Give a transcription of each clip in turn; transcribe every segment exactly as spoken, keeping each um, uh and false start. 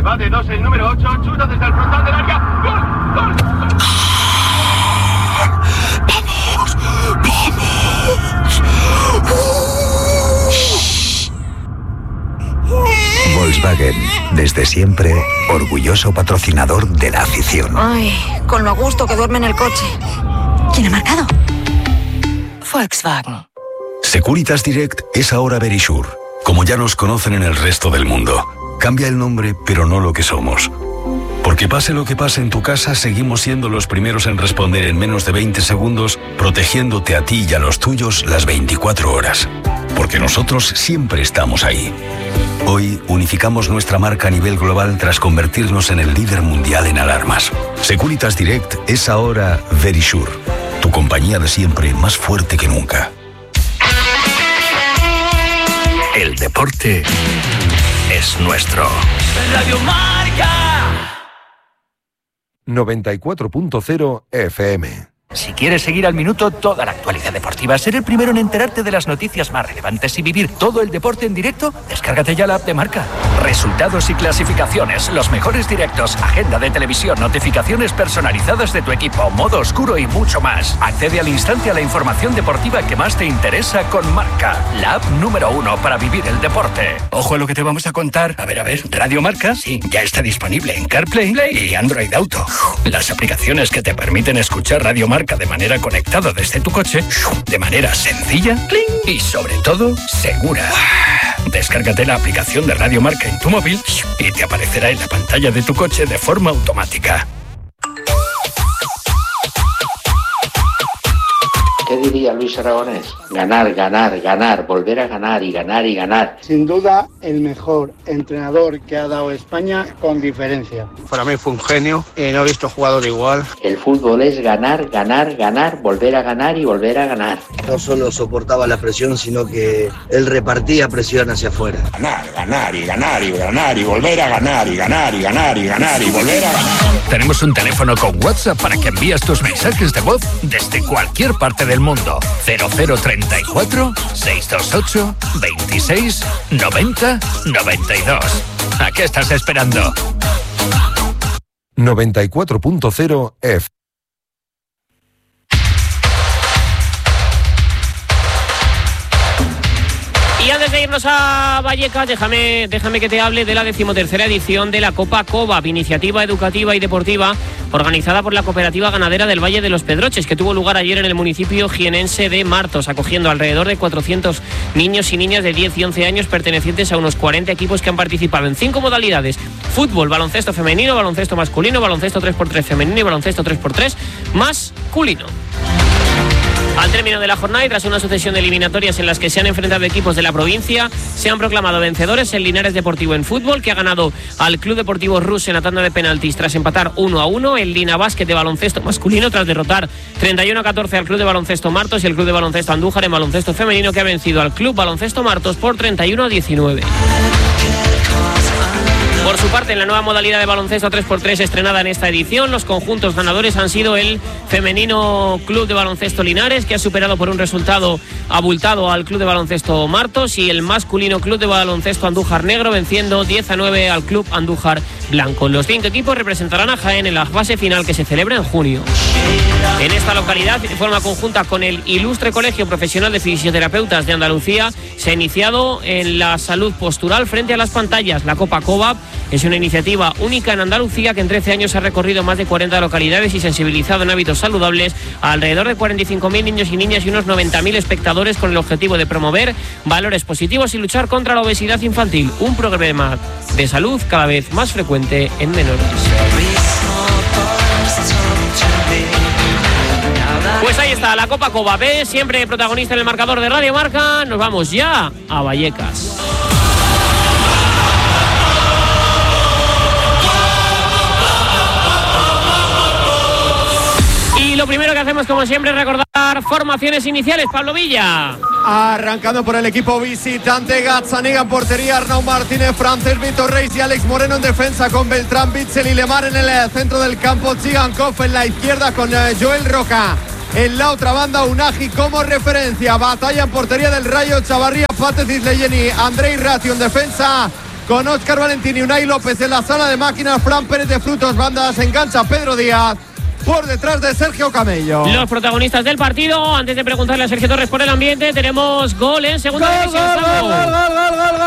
Va de dos el número ocho, chuta desde el frontal del área. ¡Gol! ¡Gol! ¡Gol! ¡Vamos! ¡Vamos! Volkswagen, desde siempre, orgulloso patrocinador de la afición. Ay, con lo a gusto que duerme en el coche. ¿Quién ha marcado? Volkswagen. Securitas Direct es ahora Verisure, como ya nos conocen en el resto del mundo. Cambia el nombre, pero no lo que somos. Porque pase lo que pase en tu casa, seguimos siendo los primeros en responder en menos de veinte segundos, protegiéndote a ti y a los tuyos las veinticuatro horas. Porque nosotros siempre estamos ahí. Hoy unificamos nuestra marca a nivel global tras convertirnos en el líder mundial en alarmas. Securitas Direct es ahora Verisure, tu compañía de siempre más fuerte que nunca. El deporte es nuestro. Radio Marca noventa y cuatro punto cero F M. Si quieres seguir al minuto toda la actualidad deportiva, ser el primero en enterarte de las noticias más relevantes y vivir todo el deporte en directo, descárgate ya la app de Marca. Resultados y clasificaciones, los mejores directos, agenda de televisión, notificaciones personalizadas de tu equipo, modo oscuro y mucho más. Accede al instante a la información deportiva que más te interesa con Marca, la app número uno para vivir el deporte. Ojo a lo que te vamos a contar. A ver, a ver, Radio Marca, sí, ya está disponible en CarPlay y Android Auto. Las aplicaciones que te permiten escuchar Radio Marca de manera conectada desde tu coche, de manera sencilla y sobre todo segura. Descárgate la aplicación de Radio Marca en tu móvil y te aparecerá en la pantalla de tu coche de forma automática. ¿Qué diría Luis Aragonés? Ganar, ganar, ganar, volver a ganar y ganar y ganar. Sin duda, el mejor entrenador que ha dado España con diferencia. Para mí fue un genio y no he visto jugador igual. El fútbol es ganar, ganar, ganar, volver a ganar y volver a ganar. No solo soportaba la presión, sino que él repartía presión hacia afuera. Ganar, ganar y ganar y ganar y volver a ganar y ganar y ganar y ganar y volver a ganar. Tenemos un teléfono con WhatsApp para que envíes tus mensajes de voz desde cualquier parte del mundo. cero cero treinta y cuatro, seiscientos veintiocho, veintiséis, noventa, noventa y dos. ¿A qué estás esperando? noventa y cuatro punto cero F. Y antes de irnos a Vallecas, déjame, déjame que te hable de la decimotercera edición de la Copa COVAP, iniciativa educativa y deportiva organizada por la Cooperativa Ganadera del Valle de los Pedroches, que tuvo lugar ayer en el municipio jienense de Martos, acogiendo alrededor de cuatrocientos niños y niñas de diez y once años pertenecientes a unos cuarenta equipos que han participado en cinco modalidades: fútbol, baloncesto femenino, baloncesto masculino, baloncesto tres por tres femenino y baloncesto tres por tres masculino. Al término de la jornada y tras una sucesión de eliminatorias en las que se han enfrentado equipos de la provincia, se han proclamado vencedores el Linares Deportivo en fútbol, que ha ganado al Club Deportivo Rus en la tanda de penaltis tras empatar uno a uno, el Lina Basket de baloncesto masculino tras derrotar treinta y uno a catorce al Club de Baloncesto Martos, y el Club de Baloncesto Andújar en baloncesto femenino, que ha vencido al Club Baloncesto Martos por treinta y uno a diecinueve. Por su parte, en la nueva modalidad de baloncesto tres por tres estrenada en esta edición, los conjuntos ganadores han sido el femenino Club de Baloncesto Linares, que ha superado por un resultado abultado al Club de Baloncesto Martos, y el masculino Club de Baloncesto Andújar Negro, venciendo diez a nueve al Club Andújar Blanco. Los cinco equipos representarán a Jaén en la fase final, que se celebra en junio. En esta localidad, de forma conjunta con el Ilustre Colegio Profesional de Fisioterapeutas de Andalucía, se ha iniciado en la salud postural frente a las pantallas. La Copa COVAP es una iniciativa única en Andalucía, que en trece años ha recorrido más de cuarenta localidades y sensibilizado en hábitos saludables a alrededor de cuarenta y cinco mil niños y niñas y unos noventa mil espectadores, con el objetivo de promover valores positivos y luchar contra la obesidad infantil, un problema de salud cada vez más frecuente en menores. Pues ahí está, la Copa COVAP, siempre protagonista en el marcador de Radio Marca. Nos vamos ya a Vallecas. Y lo primero que hacemos, como siempre, es recordar formaciones iniciales. Pablo Villa. Arrancando por el equipo visitante: Gazzaniga en portería, Arnau Martínez, Francés Vitor Reis y Alex Moreno en defensa, con Beltrán, Bitzel y Lemar en el centro del campo, Chigankov en la izquierda con Joel Roca. En la otra banda, Unagi como referencia. Batalla en portería del Rayo, Chavarría, Pate Cisleyeni, Andrei Ratio en defensa, con Óscar Valentín y Unai López en la sala de máquinas. Fran Pérez de Frutos Bandas, engancha Pedro Díaz por detrás de Sergio Camello. Los protagonistas del partido. Antes de preguntarle a Sergio Torres por el ambiente, tenemos gol en segunda gol, división. Gol, gol, gol, gol, gol,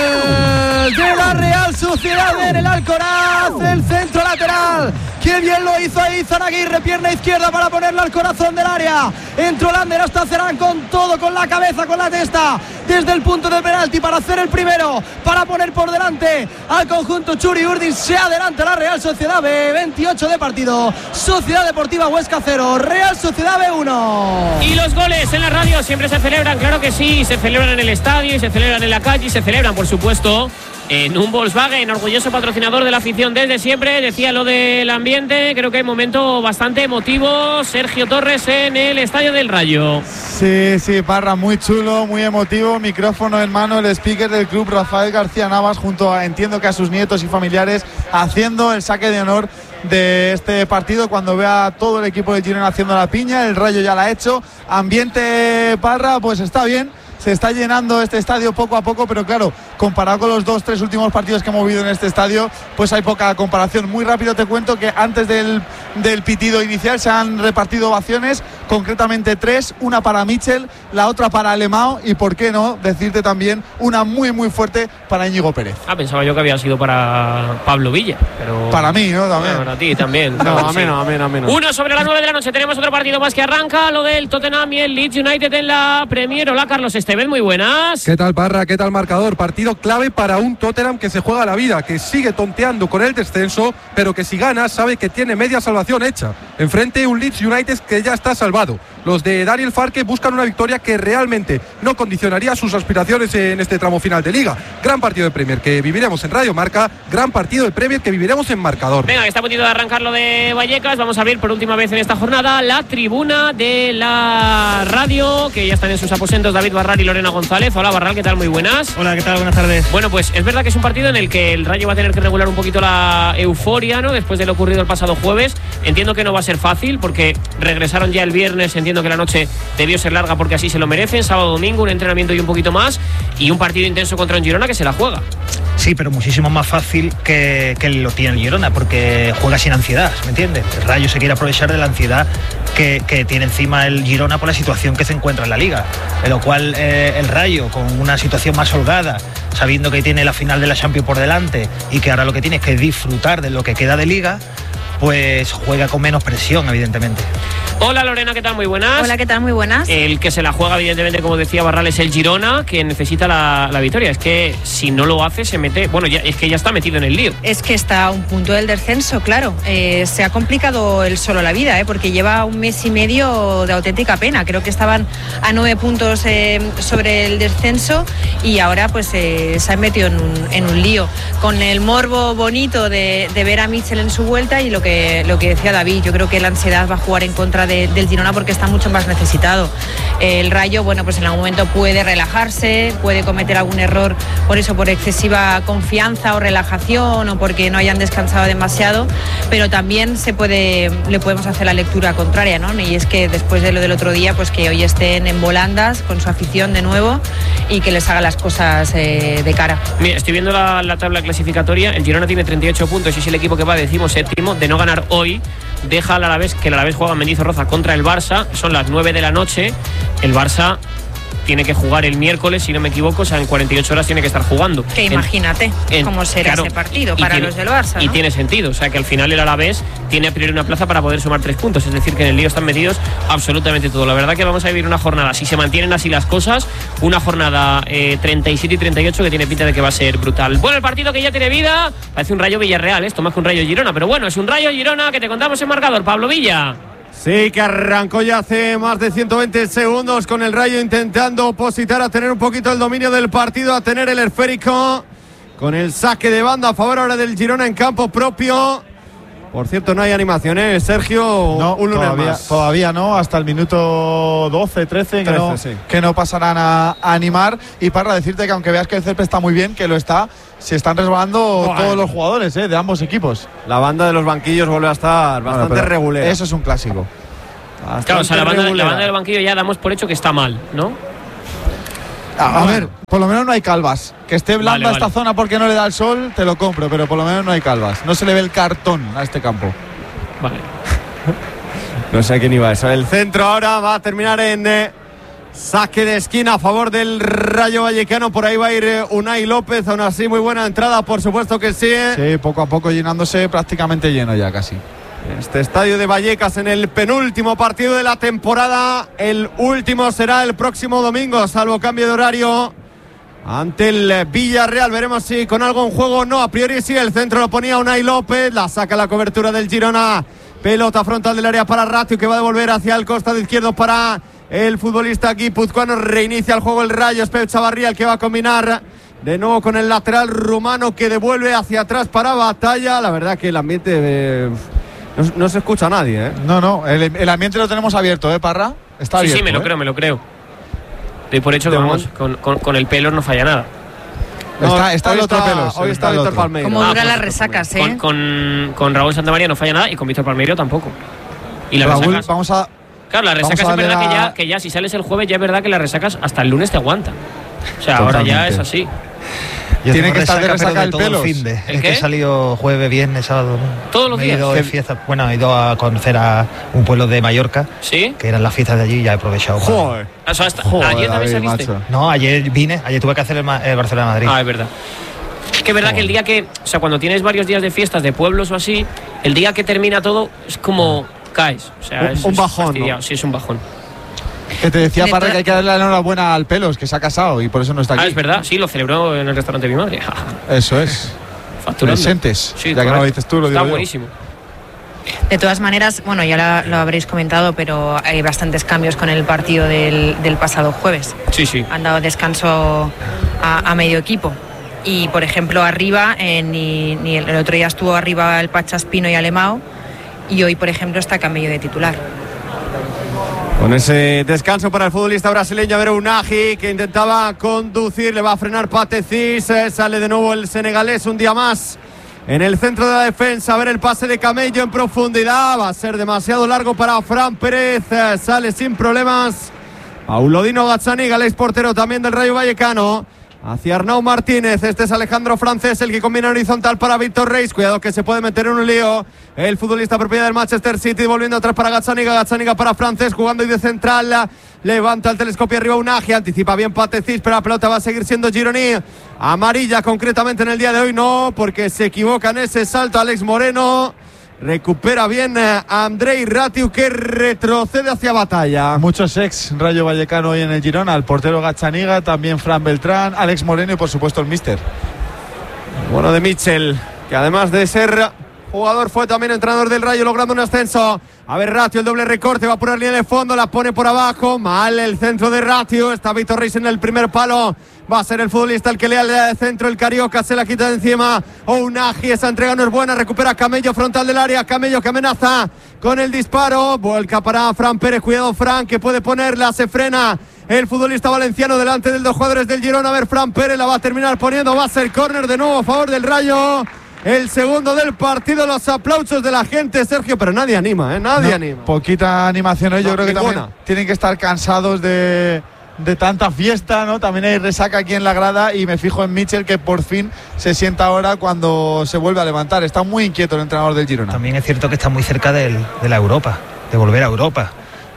gol de la Real Sociedad en el Alcoraz, el centro lateral. Qué bien lo hizo ahí Zanaguirre, pierna izquierda para ponerla al corazón del área. Entró Lander hasta Cerán con todo, con la cabeza, con la testa, desde el punto de penalti para hacer el primero, para poner por delante al conjunto Churi Urdin. Se adelanta la Real Sociedad B, veintiocho de partido. Sociedad Deportiva Huesca cero, Real Sociedad B uno. Y los goles en la radio siempre se celebran, claro que sí, se celebran en el estadio y se celebran en la calle y se celebran, por supuesto, en un Volkswagen, orgulloso patrocinador de la afición desde siempre. Decía lo del ambiente, creo que hay un momento bastante emotivo. Sergio Torres en el Estadio del Rayo. Sí, sí, Parra, muy chulo, muy emotivo, micrófono en mano, el speaker del club Rafael García Navas junto a, entiendo que a sus nietos y familiares, haciendo el saque de honor de este partido cuando vea todo el equipo de Girona haciendo la piña. El Rayo ya la ha hecho. Ambiente, Parra, pues está bien. Se está llenando este estadio poco a poco, pero claro, comparado con los dos, tres últimos partidos que hemos vivido en este estadio, pues hay poca comparación. Muy rápido te cuento que antes del, del pitido inicial se han repartido ovaciones, concretamente tres, una para Michel, la otra para Alemão y, por qué no, decirte también una muy muy fuerte para Íñigo Pérez. Ah, pensaba yo que había sido para Pablo Villa, pero... Para mí, ¿no? También. Bueno, para ti también. No, a menos, a menos, a menos. Uno sobre las nueve de la noche, tenemos otro partido más que arranca, lo del Tottenham y el Leeds United en la Premier. Hola, Carlos Esteves, muy buenas. ¿Qué tal, Parra? ¿Qué tal, marcador? Partido clave para un Tottenham que se juega la vida, que sigue tonteando con el descenso, pero que si gana sabe que tiene media salvación hecha. Enfrente un Leeds United que ya está salvado. Los de Daniel Farke buscan una victoria que realmente no condicionaría sus aspiraciones en este tramo final de Liga. Gran partido de Premier que viviremos en Radio Marca, gran partido de Premier que viviremos en marcador. Venga, está a punto de arrancar lo de Vallecas. Vamos a abrir por última vez en esta jornada la tribuna de la radio, que ya están en sus aposentos David Barral y Lorena González. Hola, Barral, ¿qué tal? Muy buenas. Hola, ¿qué tal? Buenas tardes. Bueno, pues es verdad que es un partido en el que el Rayo va a tener que regular un poquito la euforia, ¿no? Después de lo ocurrido el pasado jueves. Entiendo que no va a ser fácil porque regresaron ya el viernes. Entiendo que la noche debió ser larga porque así se lo merecen. Sábado, domingo, un entrenamiento y un poquito más. Y un partido intenso contra un Girona que se la juega. Sí, pero muchísimo más fácil que, que lo tiene el Girona, porque juega sin ansiedad, ¿me entiendes? El Rayo se quiere aprovechar de la ansiedad que, que tiene encima el Girona por la situación que se encuentra en la Liga, en lo cual eh, el Rayo, con una situación más holgada, sabiendo que tiene la final de la Champions por delante y que ahora lo que tiene es que disfrutar de lo que queda de Liga, pues juega con menos presión, evidentemente. Hola, Lorena, ¿qué tal? Muy buenas. Hola, ¿qué tal? Muy buenas. El que se la juega, evidentemente, como decía Barral, es el Girona, que necesita la, la victoria. Es que si no lo hace, se mete... Bueno, ya, es que ya está metido en el lío. Es que está a un punto del descenso, claro. Eh, se ha complicado él solo la vida, eh, porque lleva un mes y medio de auténtica pena. Creo que estaban a nueve puntos eh, sobre el descenso y ahora pues eh, se ha metido en un, en un lío. Con el morbo bonito de, de ver a Michel en su vuelta y lo que, lo que decía David, yo creo que la ansiedad va a jugar en contra de, del Girona porque está mucho más necesitado. El Rayo, bueno, pues en algún momento puede relajarse, puede cometer algún error por eso, por excesiva confianza o relajación o porque no hayan descansado demasiado, pero también se puede, le podemos hacer la lectura contraria, ¿no? Y es que después de lo del otro día, pues que hoy estén en volandas con su afición de nuevo y que les haga las cosas eh, de cara. Mira, estoy viendo la, la tabla clasificatoria. El Girona tiene treinta y ocho puntos y es el equipo que va decimoséptimo. De no ganar hoy, deja al Alavés, que el Alavés juega en Mendizorroza contra el Barça. Son las nueve de la noche. El Barça tiene que jugar el miércoles, si no me equivoco, o sea, en cuarenta y ocho horas tiene que estar jugando. Que imagínate en, en, cómo será claro, ese partido para tiene, los del Barça, ¿no? Y tiene sentido, o sea, que al final el Alavés tiene a priori una plaza para poder sumar tres puntos, es decir, que en el lío están metidos absolutamente todo. La verdad que vamos a vivir una jornada, si se mantienen así las cosas, una jornada eh, treinta y siete y treinta y ocho que tiene pinta de que va a ser brutal. Bueno, el partido que ya tiene vida, parece un Rayo Villarreal, esto más que un Rayo Girona, pero bueno, es un Rayo Girona que te contamos en marcador. Pablo Villa. Sí, que arrancó ya hace más de ciento veinte segundos con el Rayo intentando opositar a tener un poquito el dominio del partido, a tener el esférico, con el saque de banda a favor ahora del Girona en campo propio. Por cierto, no hay animación, ¿eh, Sergio? No, un lunes todavía, más. todavía no, hasta el minuto doce, trece, que, no, sí. que no pasarán a, a animar. Y para decirte que aunque veas que el césped está muy bien, que lo está, se están resbalando bueno, todos los jugadores eh, de ambos equipos. La banda de los banquillos vuelve a estar bastante bueno, regulera. Eso es un clásico. Bastante claro, o sea, la banda, la banda del banquillo ya damos por hecho que está mal, ¿no? A, a ver, por lo menos no hay calvas. Que esté blanda vale, esta vale. zona porque no le da el sol, te lo compro, pero por lo menos no hay calvas. No se le ve el cartón a este campo. Vale. No sé a quién iba eso. El centro ahora va a terminar en eh, saque de esquina a favor del Rayo Vallecano. Por ahí va a ir eh, Unai López. Aún así, muy buena entrada, por supuesto que sí. Sí, poco a poco llenándose, prácticamente lleno ya casi. Este estadio de Vallecas en el penúltimo partido de la temporada. El último será el próximo domingo, salvo cambio de horario, ante el Villarreal. Veremos si con algo en juego o no. A priori sí, el centro lo ponía Unai López. La saca la cobertura del Girona. Pelota frontal del área para Ratio, que va a devolver hacia el costado izquierdo para el futbolista guipuzcoano. Reinicia el juego el Rayo. Es Pep Chavarría el que va a combinar de nuevo con el lateral rumano, que devuelve hacia atrás para Batalla. La verdad que el ambiente... Eh, No, no se escucha a nadie, ¿eh? No, no, el, el ambiente lo tenemos abierto, ¿eh, Parra? Está sí, abierto. Sí, me lo ¿eh? creo, me lo creo. Y por hecho, que vamos, con, con, con el pelo no falla nada. No, está está el otro pelo. Hoy está Víctor Palmeiro. Como Ah, duran pues, las resacas, ¿eh? Con, con, con Raúl Santamaría no falla nada y con Víctor Palmeiro tampoco. Y las Raúl, resacas. vamos a. Claro, las resacas es verdad que ya, que ya, si sales el jueves, ya es verdad que las resacas hasta el lunes te aguantan. O sea, Totalmente. ahora ya es así. Yo Tiene tengo que estar de resaca, resaca pero el todo pelos. fin de. ¿El Es que qué? he salido jueves, viernes, sábado. ¿no? ¿Todos los Me días? He ido de ¿Qué? fiesta. Bueno, he ido a conocer a un pueblo de Mallorca. ¿Sí? Que eran las fiestas de allí y ya he aprovechado. para- Joder. O sea, hasta, Joder, ayer también David, saliste. macho. No, ayer vine, ayer tuve que hacer el, Ma- el Barcelona-Madrid. Ah, es verdad. Es que es verdad que el día que, o sea, cuando tienes varios días de fiestas de pueblos o así, el día que termina todo es como caes. O sea, Un- es, un es bajón, fastidiado. ¿no? Sí, es un bajón. Que te decía De Parra toda- que hay que darle la enhorabuena al Pelos, que se ha casado y por eso no está aquí. Ah, es verdad, sí, lo celebró en el restaurante de mi madre. Eso es. Facturando. Presentes. Sí, ya que no correcto. lo dices tú, lo digo Está yo. buenísimo. De todas maneras, bueno, ya lo, lo habréis comentado, pero hay bastantes cambios con el partido del, del pasado jueves. Sí, sí. Han dado descanso a, a medio equipo. Y, por ejemplo, arriba, eh, ni, ni el, el otro día estuvo arriba el Pachaspino y Alemão, y hoy, por ejemplo, está Camello de titular. Con ese descanso para el futbolista brasileño, a ver, Unagi, que intentaba conducir, le va a frenar Patecis, eh, sale de nuevo el senegalés un día más en el centro de la defensa. A ver el pase de Camello en profundidad, va a ser demasiado largo para Fran Pérez, eh, sale sin problemas Aulodino Gazzaniga, el ex portero también del Rayo Vallecano, hacia Arnau Martínez. Este es Alejandro Francés, el que combina horizontal para Víctor Reis. Cuidado que se puede meter en un lío el futbolista propiedad del Manchester City, volviendo atrás para Gazzaniga. Gazzaniga para Francés, jugando y de central. Levanta el telescopio arriba Unagi, anticipa bien Patecis, pero la pelota va a seguir siendo Gironí. Amarilla concretamente en el día de hoy, no, porque se equivoca en ese salto Alex Moreno. Recupera bien a Andrei Ratiu, que retrocede hacia Batalla. Muchos ex Rayo Vallecano hoy en el Girona. El portero Gazzaniga, también Fran Beltrán, Alex Moreno y por supuesto el míster. Bueno, de Mitchell, que además de ser jugador fue también entrenador del Rayo, logrando un ascenso. A ver, Ratio, el doble recorte, va a poner línea de fondo, la pone por abajo. Mal el centro de Ratio. Está Víctor Reis en el primer palo. Va a ser el futbolista el que lea el centro, el Carioca se la quita de encima. Unagi, esa entrega no es buena. Recupera Camello, frontal del área. Camello que amenaza con el disparo. Vuelca para Fran Pérez. Cuidado, Fran, que puede ponerla. Se frena el futbolista valenciano delante de los dos jugadores del Girona. A ver, Fran Pérez la va a terminar poniendo. Va a ser córner de nuevo a favor del Rayo. El segundo del partido, los aplausos de la gente, Sergio, pero nadie anima, ¿eh? Nadie No, anima. Poquita animación hoy, No, yo creo que ninguna. también tienen que estar cansados de, de tanta fiesta, ¿no? También hay resaca aquí en la grada y me fijo en Mitchell, que por fin se sienta ahora cuando se vuelve a levantar. Está muy inquieto el entrenador del Girona. También es cierto que está muy cerca del, de la Europa, de volver a Europa,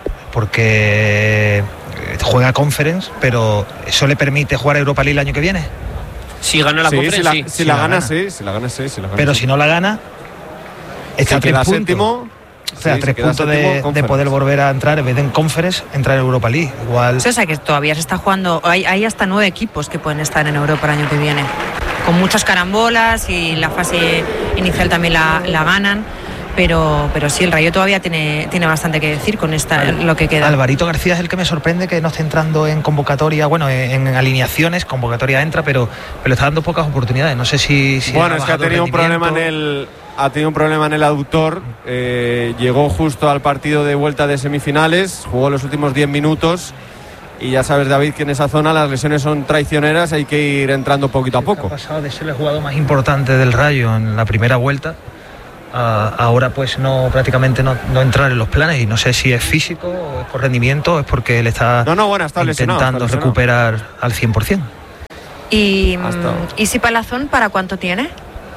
porque juega Conference, pero ¿eso le permite jugar a Europa League el año que viene? Si gana la Sí, Conference, si la, sí. si Si la la gana, gana. sí, si la gana, sí, si la gana, Pero sí. si no la gana, está Si a tres queda puntos. séptimo, O sea, sí, tres si queda puntos séptimo, de, de Conference. poder volver a entrar, en vez de en Conference, entrar en Europa League. Igual. O sea, que todavía se está jugando. Hay, hay hasta nueve equipos que pueden estar en Europa el año que viene, con muchas carambolas, y la fase inicial también la, la ganan. Pero, pero sí, el Rayo todavía tiene, tiene bastante que decir con esta, lo que queda. Alvarito García es el que me sorprende que no esté entrando en convocatoria, bueno, en, en alineaciones, convocatoria entra, pero, pero está dando pocas oportunidades. No sé si. si Bueno, ha es que ha bajado el tenido un problema en rendimiento. el ha tenido un problema en el aductor. Eh, llegó justo al partido de vuelta de semifinales, jugó los últimos diez minutos. Y ya sabes, David, que en esa zona las lesiones son traicioneras, hay que ir entrando poquito a poco. Ha pasado de ser el jugador más importante del Rayo en la primera vuelta a, ahora pues no prácticamente no, no entrar en los planes y no sé si es físico o es por rendimiento o es porque él está, no, no, bueno, está lesionado, intentando está lesionado. recuperar al cien por ciento. ¿Y, ¿Y si Palazón para cuánto tiene?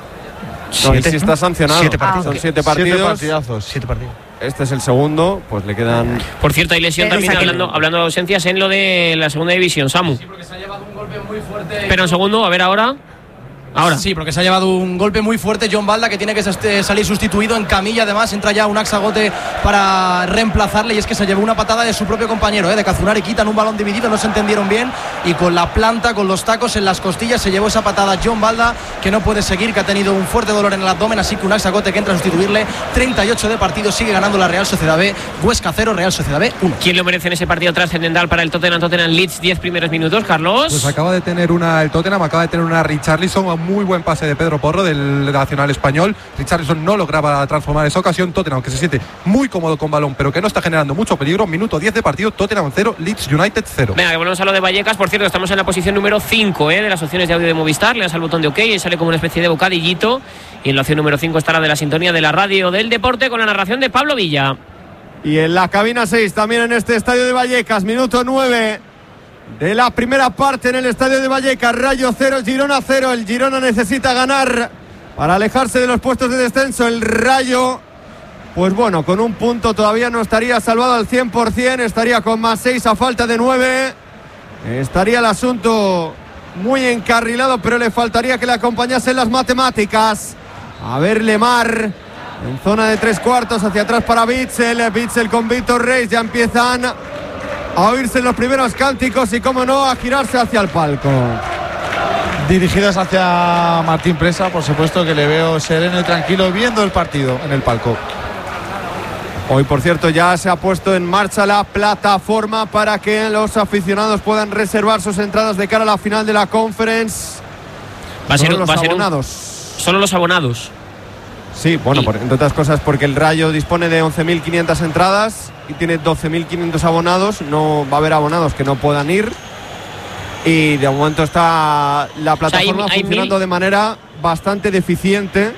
No, y si está sancionado. Siete partidos. Ah, okay. Son siete partidos. Siete partidazos. Siete partidos. Este es el segundo, pues le quedan... Por cierto, hay lesión también, hablando, hablando de ausencias, en lo de la segunda división, Samu. Sí, porque se ha llevado un golpe muy fuerte. Espera un segundo, a ver ahora. Ahora. Sí, porque se ha llevado un golpe muy fuerte John Balda, que tiene que salir sustituido en camilla. Además, entra ya un Axagote para reemplazarle. Y es que se llevó una patada de su propio compañero, ¿eh? de Cazunari. Quitan un balón dividido, no se entendieron bien. Y con la planta, con los tacos en las costillas, se llevó esa patada John Balda, que no puede seguir, que ha tenido un fuerte dolor en el abdomen. Así que un Axagote que entra a sustituirle. treinta y ocho de partido, sigue ganando la Real Sociedad B. Huesca cero, Real Sociedad B uno. ¿Quién lo merece en ese partido trascendental para el Tottenham? Tottenham Leeds, diez primeros minutos, Carlos. Pues acaba de tener una, el Tottenham acaba de tener una Richarlison, a muy buen pase de Pedro Porro del Nacional Español. Richarlison no lograba transformar esa ocasión. Tottenham, que se siente muy cómodo con balón, pero que no está generando mucho peligro. Minuto diez de partido, Tottenham cero, Leeds United cero. Venga, que volvemos a lo de Vallecas. Por cierto, estamos en la posición número cinco ¿eh? de las opciones de audio de Movistar. Le das al botón de OK y sale como una especie de bocadillito. Y en la opción número cinco está la de la sintonía de la radio del deporte con la narración de Pablo Villa. Y en la cabina seis, también en este estadio de Vallecas, minuto nueve de la primera parte en el estadio de Vallecas. Rayo cero, Girona cero. El Girona necesita ganar para alejarse de los puestos de descenso. El Rayo, pues bueno, con un punto todavía no estaría salvado al cien por ciento. Estaría con más seis a falta de nueve. Estaría el asunto muy encarrilado, pero le faltaría que le acompañasen las matemáticas. A ver, Lemar en zona de tres cuartos, hacia atrás para Bitzel. Bitzel con Víctor Reis, ya empiezan a oírse los primeros cánticos y, como no, a girarse hacia el palco. Dirigidas hacia Martín Presa, por supuesto, que le veo sereno y tranquilo viendo el partido en el palco. Hoy, por cierto, ya se ha puesto en marcha la plataforma para que los aficionados puedan reservar sus entradas de cara a la final de la Conference. Va a ser, los va a ser abonados. Un, solo los abonados. Sí, bueno, por, entre otras cosas porque el Rayo dispone de once mil quinientas entradas y tiene doce mil quinientos abonados. No va a haber abonados que no puedan ir. Y de momento está la plataforma, o sea, hay, hay funcionando mil... de manera bastante deficiente.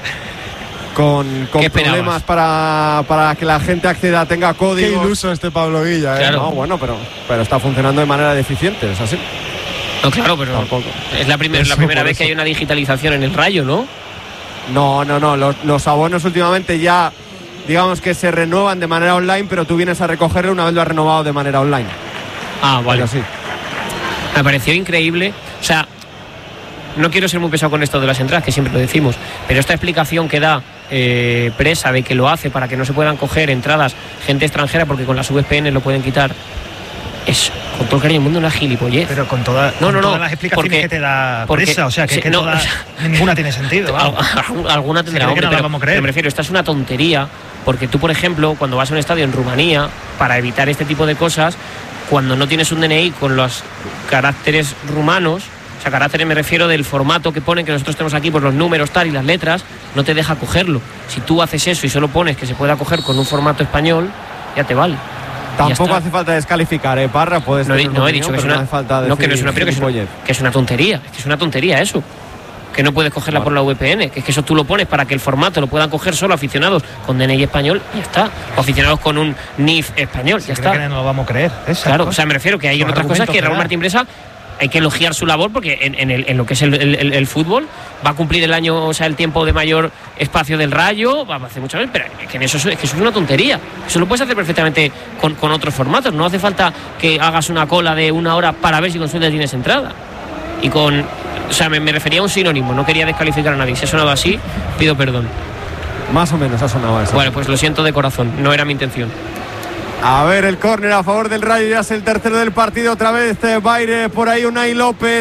Con, con problemas para, para que la gente acceda, tenga códigos. Qué iluso este Pablo Villa, ¿eh? Claro. No, bueno, pero, pero está funcionando de manera deficiente, es así. No, claro, pero tampoco. Es la, primer, la primera vez que hay una digitalización en el Rayo, ¿no? No, no, no. Los, los abonos últimamente ya, digamos que se renuevan de manera online, pero tú vienes a recogerlo una vez lo has renovado de manera online. Ah, vale. Pero sí. Me pareció increíble. O sea, no quiero ser muy pesado con esto de las entradas, que siempre lo decimos, pero esta explicación que da eh, Presa de que lo hace para que no se puedan coger entradas gente extranjera porque con las V P N lo pueden quitar, es, con todo el cariño del mundo, una gilipollez. Pero con, toda, no, con no, todas no, las explicaciones porque, que te da porque, Presa, o sea, que, sí, que no, toda, ninguna tiene sentido. Alguna tendrá, hombre, que no pero, la vamos a creer. Pero me refiero, esta es una tontería, porque tú, por ejemplo, cuando vas a un estadio en Rumanía, para evitar este tipo de cosas, cuando no tienes un D N I con los caracteres rumanos, o sea, caracteres me refiero del formato que ponen, que nosotros tenemos aquí, por los números tal y las letras, no te deja cogerlo. Si tú haces eso y solo pones que se pueda coger con un formato español, ya te vale. Tampoco hace falta descalificar, ¿eh, Parra? Puedes no, tener no una he dicho opinión, que es una, no hace falta no, que no es una, pero que es una, que es una tontería, es que es una tontería eso. Que no puedes cogerla bueno. por la V P N, que es que eso tú lo pones para que el formato lo puedan coger solo aficionados con D N I español y ya está, o aficionados con un N I F español, ya está. Que no lo vamos a creer. Claro, cosa. O sea, me refiero que hay otras cosas que Raúl Martín Presa hay que elogiar su labor, porque en, en, el, en lo que es el, el, el fútbol va a cumplir el año, o sea, el tiempo de mayor espacio del Rayo, va a hacer muchas veces, pero es que en eso es, que eso es una tontería. Eso lo puedes hacer perfectamente con, con otros formatos. No hace falta que hagas una cola de una hora para ver si con suerte tienes entrada. Y con, o sea, me, me refería a un sinónimo, no quería descalificar a nadie. Si ha sonado así, pido perdón. Más o menos ha sonado eso. Bueno, pues lo siento de corazón, no era mi intención. A ver, el córner a favor del Rayo, ya es el tercero del partido. Otra vez eh, va a ir por ahí Unai López,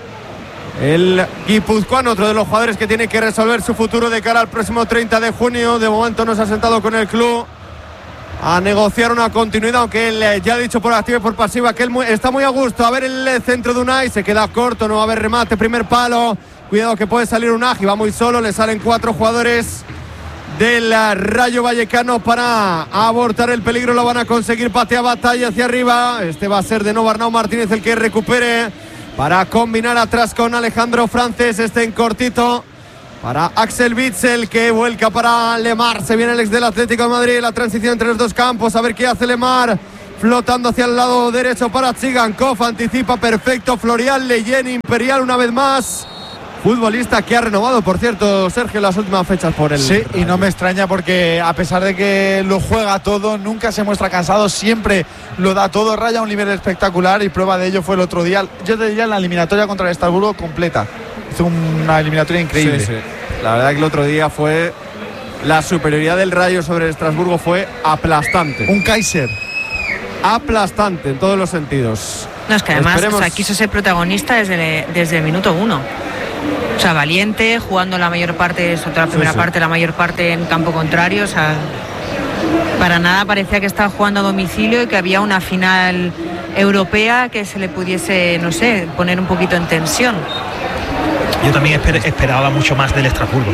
el guipuzcoano, otro de los jugadores que tiene que resolver su futuro de cara al próximo treinta de junio. De momento no se ha sentado con el club a negociar una continuidad, aunque él eh, ya ha dicho por activa y por pasiva que él muy, está muy a gusto. A ver el centro de Unai, se queda corto, no va a haber remate, primer palo. Cuidado que puede salir Unai, va muy solo, le salen cuatro jugadores del Rayo Vallecano para abortar el peligro. Lo van a conseguir, patea batalla hacia arriba. Este va a ser de nuevo Arnau Martínez el que recupere para combinar atrás con Alejandro Francés. Este en cortito para Axel Witsel, que vuelca para Lemar. Se viene el ex del Atlético de Madrid. La transición entre los dos campos. A ver qué hace Lemar. Flotando hacia el lado derecho para Tsigankov. Anticipa perfecto Florian Leyen. Imperial una vez más. Futbolista que ha renovado, por cierto, Sergio, las últimas fechas por el... Sí, Rayo. Y no me extraña porque a pesar de que lo juega todo, nunca se muestra cansado, siempre lo da todo, raya a un nivel espectacular y prueba de ello fue el otro día, yo te diría en la eliminatoria contra el Estrasburgo completa. Hizo una eliminatoria increíble. Sí, sí. La verdad que el otro día fue... La superioridad del Rayo sobre el Estrasburgo fue aplastante. Un Kaiser. Aplastante en todos los sentidos. No, es que además Esperemos... o sea, quiso ser protagonista desde, desde el minuto uno. O sea, valiente, jugando la mayor parte, sobre la primera sí, sí. parte, la mayor parte en campo contrario. O sea, para nada parecía que estaba jugando a domicilio y que había una final europea que se le pudiese, no sé, poner un poquito en tensión. Yo también esper- esperaba mucho más del Estrasburgo,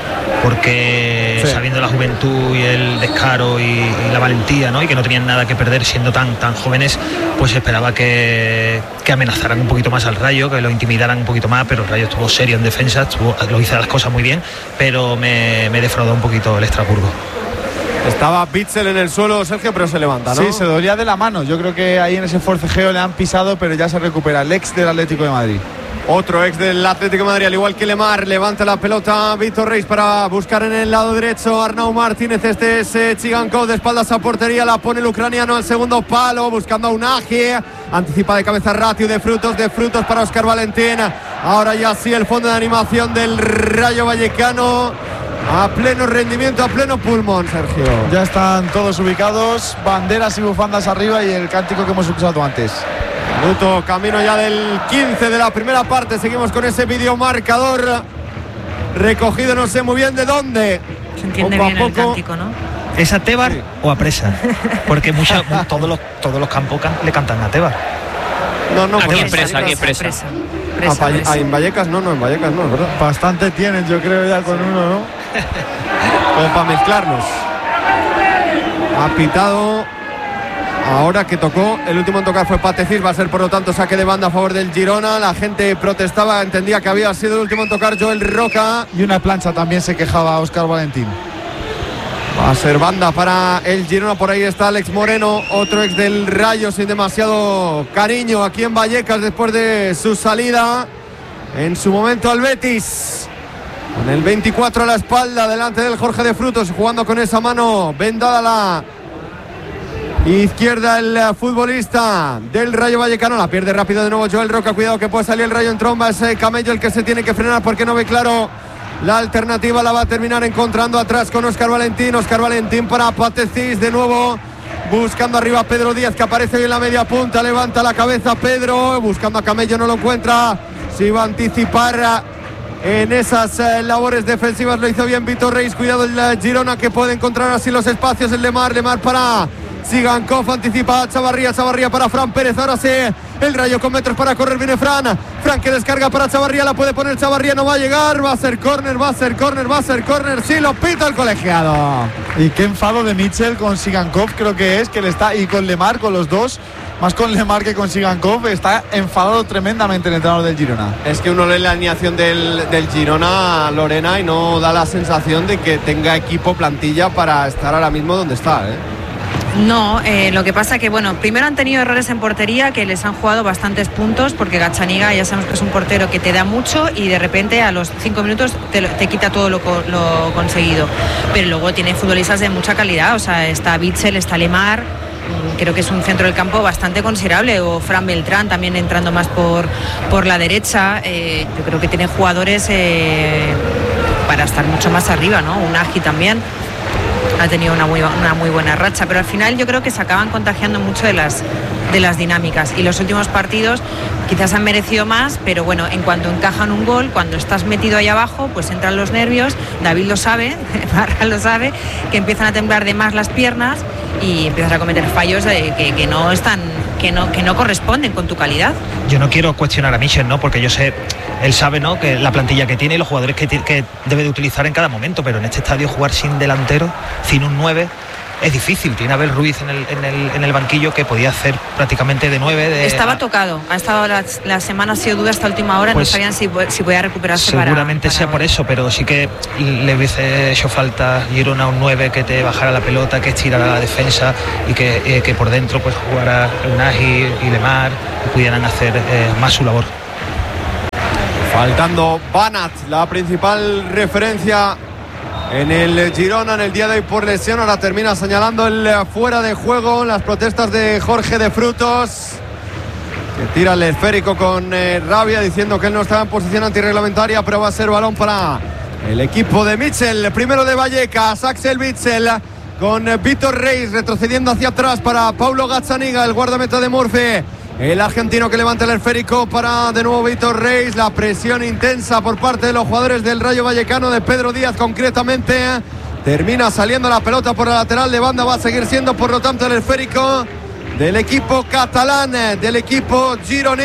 porque sí. sabiendo la juventud y el descaro y, y la valentía, ¿no? Y que no tenían nada que perder siendo tan tan jóvenes, pues esperaba que, que amenazaran un poquito más al Rayo, que lo intimidaran un poquito más, pero el Rayo estuvo serio en defensa, estuvo, lo hizo las cosas muy bien, pero me, me defraudó un poquito el Estrasburgo. Estaba Witsel en el suelo, Sergio, pero se levanta, ¿no? Sí, se dolía de la mano. Yo creo que ahí en ese forcejeo le han pisado, pero ya se recupera. El ex del Atlético de Madrid. Otro ex del Atlético de Madrid, al igual que Lemar. Levanta la pelota Víctor Reis para buscar en el lado derecho Arnau Martínez. Este es eh, Tsigankov de espaldas a portería. La pone el ucraniano al segundo palo, buscando a Unagi. Anticipa de cabeza Ratio, de frutos, de frutos para Óscar Valentín. Ahora ya sí el fondo de animación del Rayo Vallecano. A pleno rendimiento, a pleno pulmón, Sergio. Ya están todos ubicados, banderas y bufandas arriba y el cántico que hemos escuchado antes. Minuto, camino ya del quince de la primera parte. Seguimos con ese videomarcador recogido, no sé muy bien de dónde. Se entiende poco bien a el poco. cántico, ¿no? ¿Es a Tebar sí. o a Presa? Porque mucha, todos, los, todos los campos le cantan a Tebar. No, no, aquí pues Presa, aquí Presa. Presa. Presa, Presa. Ah, en Vallecas no, no, en Vallecas no, ¿verdad? Bastante tienen, yo creo, ya con uno, ¿no? Como para mezclarnos. Ha pitado. Ahora que tocó, el último en tocar fue Patecís, va a ser por lo tanto saque de banda a favor del Girona. La gente protestaba, entendía que había sido el último en tocar Joel Roca. Y una plancha también se quejaba Óscar Valentín. Va a ser banda para el Girona, por ahí está Alex Moreno, otro ex del Rayo sin demasiado cariño aquí en Vallecas después de su salida en su momento al Betis. Con el veinticuatro a la espalda, delante del Jorge de Frutos, jugando con esa mano vendada la izquierda el futbolista del Rayo Vallecano. La pierde rápido de nuevo Joel Roca. Cuidado que puede salir el Rayo en tromba. Es Camello el que se tiene que frenar porque no ve claro la alternativa. La va a terminar encontrando atrás con Óscar Valentín. Óscar Valentín para Patecís de nuevo. Buscando arriba a Pedro Díaz, que aparece hoy en la media punta. Levanta la cabeza Pedro. Buscando a Camello, no lo encuentra. Si va a anticipar en esas eh, labores defensivas. Lo hizo bien Víctor Reis. Cuidado el Girona, que puede encontrar así los espacios. El Lemar, Lemar para Tsigankov, anticipa a Chavarría, Chavarría para Fran Pérez. Ahora sí, el Rayo con metros para correr, viene Fran. Fran que descarga para Chavarría, la puede poner Chavarría, no va a llegar. Va a ser córner, va a ser córner, va a ser córner. Sí, lo pita el colegiado. Y qué enfado de Mitchell con Tsigankov, creo que es, que le está, y con Lemar, con los dos. Más con Lemar que con Tsigankov, está enfadado tremendamente el entrenador del Girona. Es que uno lee la alineación del, del Girona, Lorena, y no da la sensación de que tenga equipo, plantilla para estar ahora mismo donde está, ¿eh? No, eh, lo que pasa que, bueno, primero han tenido errores en portería que les han jugado bastantes puntos, porque Gazzaniga ya sabemos que es un portero que te da mucho y de repente a los cinco minutos te, te quita todo lo, lo conseguido. Pero luego tiene futbolistas de mucha calidad, o sea, está Witsel, está Lemar. Creo que es un centro del campo bastante considerable, o Fran Beltrán también entrando más por, por la derecha. Eh, yo creo que tiene jugadores eh, para estar mucho más arriba, ¿no? Unagi también ha tenido una muy, una muy buena racha, pero al final yo creo que se acaban contagiando mucho de las, de las dinámicas, y los últimos partidos quizás han merecido más, pero bueno, en cuanto encajan un gol, cuando estás metido ahí abajo, pues entran los nervios. David lo sabe, Barra lo sabe, que empiezan a temblar de más las piernas y empiezas a cometer fallos de, que, que no están, que no, que no corresponden con tu calidad. Yo no quiero cuestionar a Michel, ¿no? Porque yo sé, él sabe, ¿no?, que la plantilla que tiene y los jugadores que, que debe de utilizar en cada momento, pero en este estadio jugar sin delantero, sin un nueve, es difícil. Tiene a Abel Ruiz en el, en el, en el banquillo, que podía hacer prácticamente de nueve. De, Estaba a, tocado, ha estado la, la semana ha sido duda hasta última hora, pues, no sabían si, si podía recuperarse. Seguramente para, sea para por eso, pero sí que le hubiese hecho falta Girona un nueve que te bajara la pelota, que estirara la defensa y que, eh, que por dentro pues jugara Unagi y Lemar y pudieran hacer eh, más su labor. Faltando Banat, la principal referencia en el Girona en el día de hoy por lesión. Ahora termina señalando el fuera de juego, las protestas de Jorge de Frutos, que tira el esférico con eh, rabia, diciendo que él no estaba en posición antirreglamentaria, pero va a ser balón para el equipo de Mitchell. Primero de Vallecas, Axel Witsel con eh, Víctor Reis retrocediendo hacia atrás para Paulo Gazzaniga, el guardameta de Murcia. El argentino que levanta el esférico para de nuevo Víctor Reis. La presión intensa por parte de los jugadores del Rayo Vallecano, de Pedro Díaz concretamente. Termina saliendo la pelota por la lateral de banda. Va a seguir siendo por lo tanto el esférico del equipo catalán, del equipo gironí,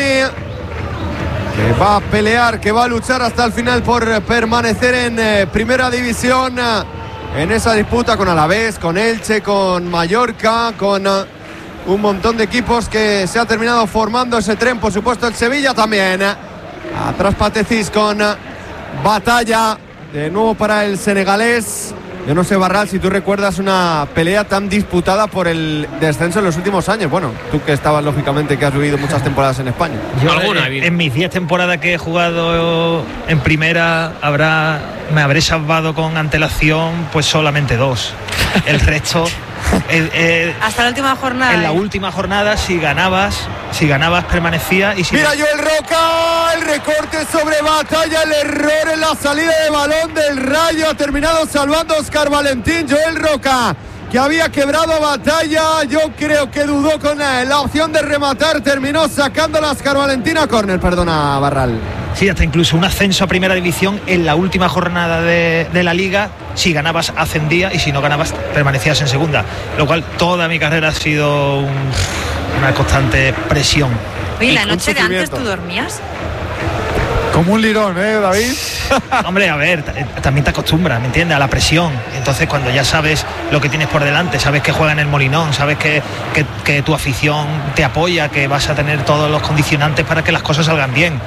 que va a pelear, que va a luchar hasta el final por permanecer en eh, primera división, en esa disputa con Alavés, con Elche, con Mallorca, con Uh, un montón de equipos que se ha terminado formando ese tren. Por supuesto el Sevilla también. Atrás Patecís con Batalla. De nuevo para el senegalés. Yo no sé, Barral, si tú recuerdas una pelea tan disputada por el descenso en los últimos años. Bueno, tú que estabas lógicamente, que has vivido muchas temporadas en España. Yo ¿Alguna? En, en mis diez temporadas que he jugado en primera habrá me habré salvado con antelación pues solamente dos. El resto el, el, hasta la última jornada. En la última jornada, si ganabas, si ganabas permanecía y si Mira Joel Roca, el recorte sobre Batalla, el error en la salida de balón del Rayo, ha terminado salvando a Óscar Valentín. Joel Roca, que había quebrado a Batalla, yo creo que dudó con la, la opción de rematar, terminó sacando a Óscar Valentín a córner, perdona Barral. Sí, hasta incluso un ascenso a primera división en la última jornada de, de la liga. Si ganabas ascendía y si no ganabas permanecías en segunda, lo cual toda mi carrera ha sido un, una constante presión. Oye, la noche de antes tú dormías como un lirón, ¿eh, David? Hombre, a ver, también te acostumbras, ¿me entiendes? A la presión. Entonces, cuando ya sabes lo que tienes por delante, sabes que juega en el Molinón, sabes que, que, que tu afición te apoya, que vas a tener todos los condicionantes para que las cosas salgan bien.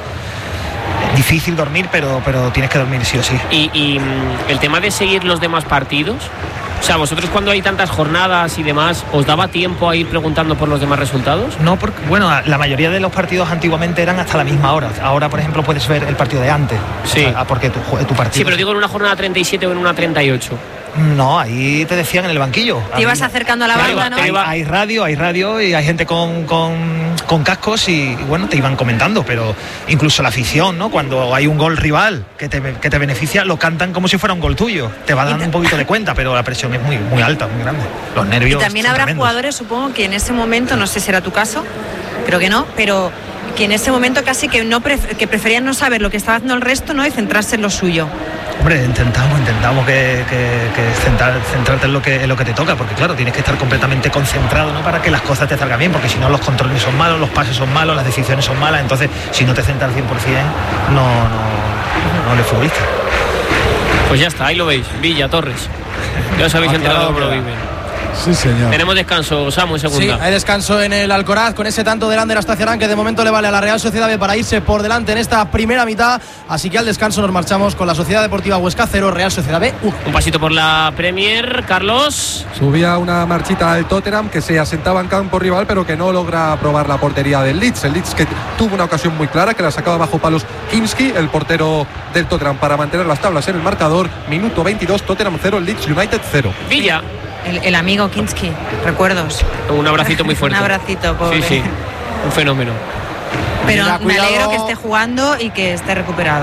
Difícil dormir, pero, pero tienes que dormir sí o sí. Y, y el tema de seguir los demás partidos, o sea, vosotros cuando hay tantas jornadas y demás, ¿os daba tiempo a ir preguntando por los demás resultados? No, porque, bueno, la mayoría de los partidos antiguamente eran hasta la misma hora. Ahora, por ejemplo, puedes ver el partido de antes. Sí. O sea, porque tu, tu partido... Sí, pero digo en una jornada treinta y siete o en una treinta y ocho. No, ahí te decían en el banquillo. Te ibas acercando a la claro, banda, ¿no? Hay, hay radio, hay radio y hay gente con, con, con cascos y, y bueno, te iban comentando, pero incluso la afición, ¿no? Cuando hay un gol rival que te, que te beneficia, lo cantan como si fuera un gol tuyo. Te va dando un poquito de cuenta, pero la presión es muy, muy alta, muy grande. Los nervios. Y también habrá tremendos. Jugadores, supongo que en ese momento, no sé si era tu caso, creo que no, pero que en ese momento casi que no pref- que preferían no saber lo que estaba haciendo el resto, ¿no? Y centrarse en lo suyo. Hombre, intentamos, intentamos que, que, que centrar, centrarte en lo que, en lo que te toca, porque claro, tienes que estar completamente concentrado, ¿no? Para que las cosas te salgan bien, porque si no los controles son malos, los pases son malos, las decisiones son malas, entonces si no te centras al cien por ciento, no, no, no eres futbolista. Pues ya está, ahí lo veis, Villa, Torres. Ya os habéis enterado cómo lo viven. Sí, señor. Tenemos descanso, Samu, en segunda. Sí, hay descanso en el Alcoraz con ese tanto de Lander hasta Ciarán, que de momento le vale a la Real Sociedad B para irse por delante en esta primera mitad. Así que al descanso nos marchamos con la Sociedad Deportiva Huesca cero, Real Sociedad B uno. Un pasito por la Premier, Carlos. Subía una marchita al Tottenham, que se asentaba en campo rival, pero que no logra probar la portería del Leeds. El Leeds que tuvo una ocasión muy clara, que la sacaba bajo palos Kinski, el portero del Tottenham, para mantener las tablas en el marcador. Minuto veintidós, Tottenham cero, Leeds United cero. Villa. El, el amigo Kinski, recuerdos. Un abracito muy fuerte. Un abracito, pobre. Sí, sí, un fenómeno. Pero Mira, me alegro que esté jugando y que esté recuperado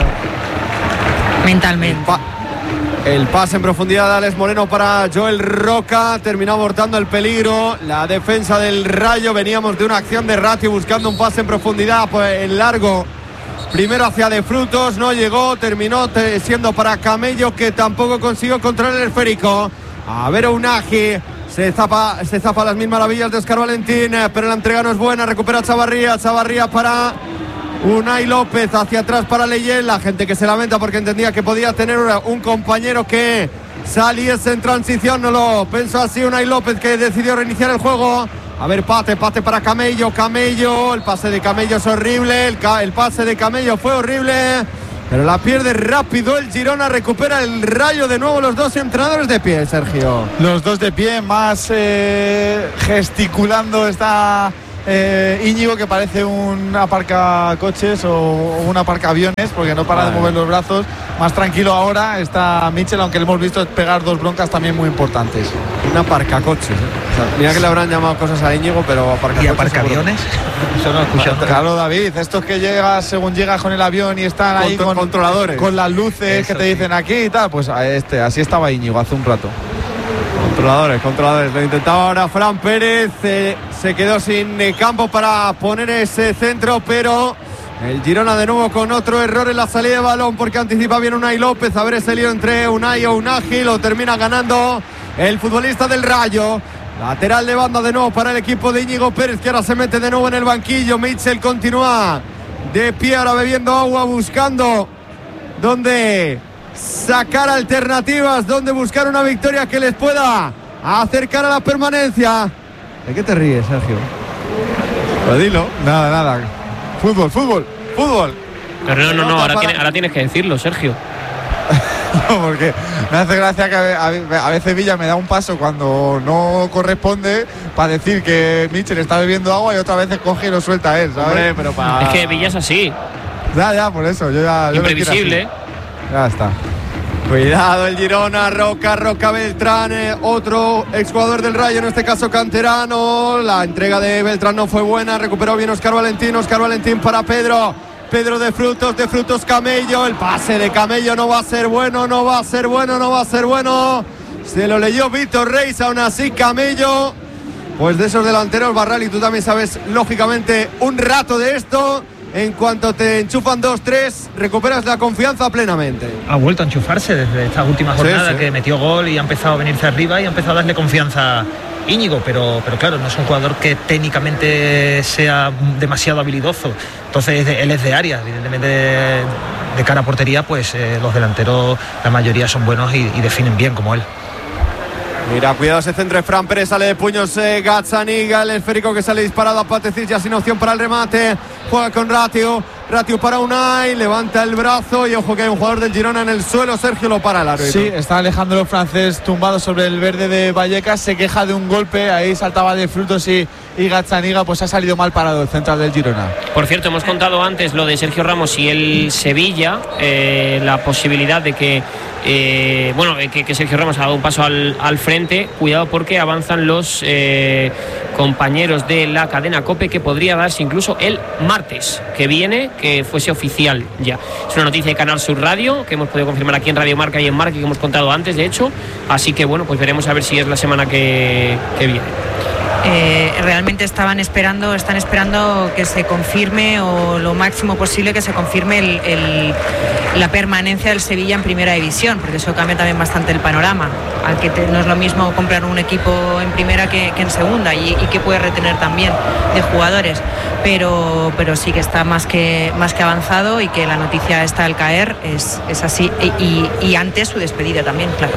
mentalmente. El, pa- el pase en profundidad de Alex Moreno para Joel Roca, terminó abortando el peligro. La defensa del Rayo, veníamos de una acción de Ratti buscando un pase en profundidad, pues en largo. Primero hacia De Frutos, no llegó, terminó te- siendo para Camello, que tampoco consiguió controlar el esférico. A ver, Unagi se zapa, se zapa las mil maravillas de Óscar Valentín, pero la entrega no es buena. Recupera Chavarría, Chavarría para Unai López, hacia atrás para Leyen. La gente que se lamenta porque entendía que podía tener un compañero que saliese en transición. No lo pensó así Unai López, que decidió reiniciar el juego. A ver, pate, pate para Camello, Camello, el pase de Camello es horrible, el, ca- el pase de Camello fue horrible, pero la pierde rápido el Girona, recupera el Rayo de nuevo, los dos entrenadores de pie, Sergio. Los dos de pie, más eh, gesticulando está eh, Íñigo, que parece un aparcacoches o un aparcaaviones, porque no para vale. de mover los brazos. Más tranquilo ahora está Mitchell, aunque le hemos visto pegar dos broncas también muy importantes. Un aparcacoches, ¿eh? O sea, mira que le habrán llamado cosas a Íñigo, pero aparcacoches. ¿Y aparcaaviones? Eso no escuchado. Claro, David, estos que llegas según llegas con el avión y están ahí con controladores, con las luces Eso, que te dicen aquí y tal, pues a este, así estaba Íñigo hace un rato. Controladores, controladores. Lo intentaba ahora Fran Pérez. Eh, se quedó sin eh, campo para poner ese centro, pero el Girona de nuevo con otro error en la salida de balón, porque anticipa bien Unai López. A ver ese lío entre Unai o Unagi. Lo termina ganando el futbolista del Rayo. Lateral de banda de nuevo para el equipo de Íñigo Pérez, que ahora se mete de nuevo en el banquillo. Mitchell continúa de pie, ahora bebiendo agua, buscando dónde sacar alternativas, donde buscar una victoria que les pueda acercar a la permanencia. ¿De qué te ríes, Sergio? Pues dilo. Nada, nada. Fútbol, fútbol, fútbol. Pero no, no, no, ahora, tiene, ahora tienes que decirlo, Sergio. No, porque me hace gracia que a, a, a veces Villa me da un paso cuando no corresponde para decir que Mitchell está bebiendo agua y otras veces coge y lo suelta él, ¿sabes? Hombre, pero para... Es que Villa es así. Ya, ya, por eso. Yo ya, yo Imprevisible. Ya está. Cuidado el Girona, Roca, Roca Beltrán, eh, otro exjugador del Rayo, en este caso canterano. La entrega de Beltrán no fue buena, recuperó bien Óscar Valentín, Óscar Valentín para Pedro. Pedro de Frutos, de Frutos Camello, el pase de Camello no va a ser bueno, no va a ser bueno, no va a ser bueno. Se lo leyó Víctor Reis, aún así Camello, pues de esos delanteros, Barral, y tú también sabes lógicamente un rato de esto. En cuanto te enchufan dos tres, recuperas la confianza plenamente. Ha vuelto a enchufarse desde esta última jornada, sí, sí. que metió gol y ha empezado a venirse arriba y ha empezado a darle confianza a Íñigo, pero, pero claro, no es un jugador que técnicamente sea demasiado habilidoso. Entonces él es de área, evidentemente de, de cara a portería, pues eh, los delanteros, la mayoría son buenos y, y definen bien como él. Mira, cuidado ese centro de Fran Pérez, sale de puños eh, Gazzaniga, el esférico que sale disparado a Patecic, ya sin opción para el remate, juega con Ratio, Ratio para Unai, levanta el brazo y ojo que hay un jugador del Girona en el suelo, Sergio lo para el árbitro. Sí, está Alejandro Francés tumbado sobre el verde de Vallecas, se queja de un golpe, ahí saltaba de Frutos y, y Gazzaniga, pues ha salido mal parado el central del Girona. Por cierto, hemos contado antes lo de Sergio Ramos y el Sevilla, eh, la posibilidad de que Eh, bueno, que, que Sergio Ramos ha dado un paso al, al frente. Cuidado porque avanzan los eh, compañeros de la cadena COPE, que podría darse incluso el martes que viene, que fuese oficial ya. Es una noticia de Canal Sur Radio que hemos podido confirmar aquí en Radio Marca y en Marca, que hemos contado antes, de hecho. Así que bueno, pues veremos a ver si es la semana que, que viene. Eh, realmente estaban esperando, están esperando que se confirme, o lo máximo posible que se confirme el, el, la permanencia del Sevilla en primera división, porque eso cambia también bastante el panorama. Al que te, no es lo mismo comprar un equipo en primera que, que en segunda, y, y que puede retener también de jugadores, pero, pero sí que está más que, más que avanzado, y que la noticia está al caer es, es así, y, y, y antes su despedida también, claro.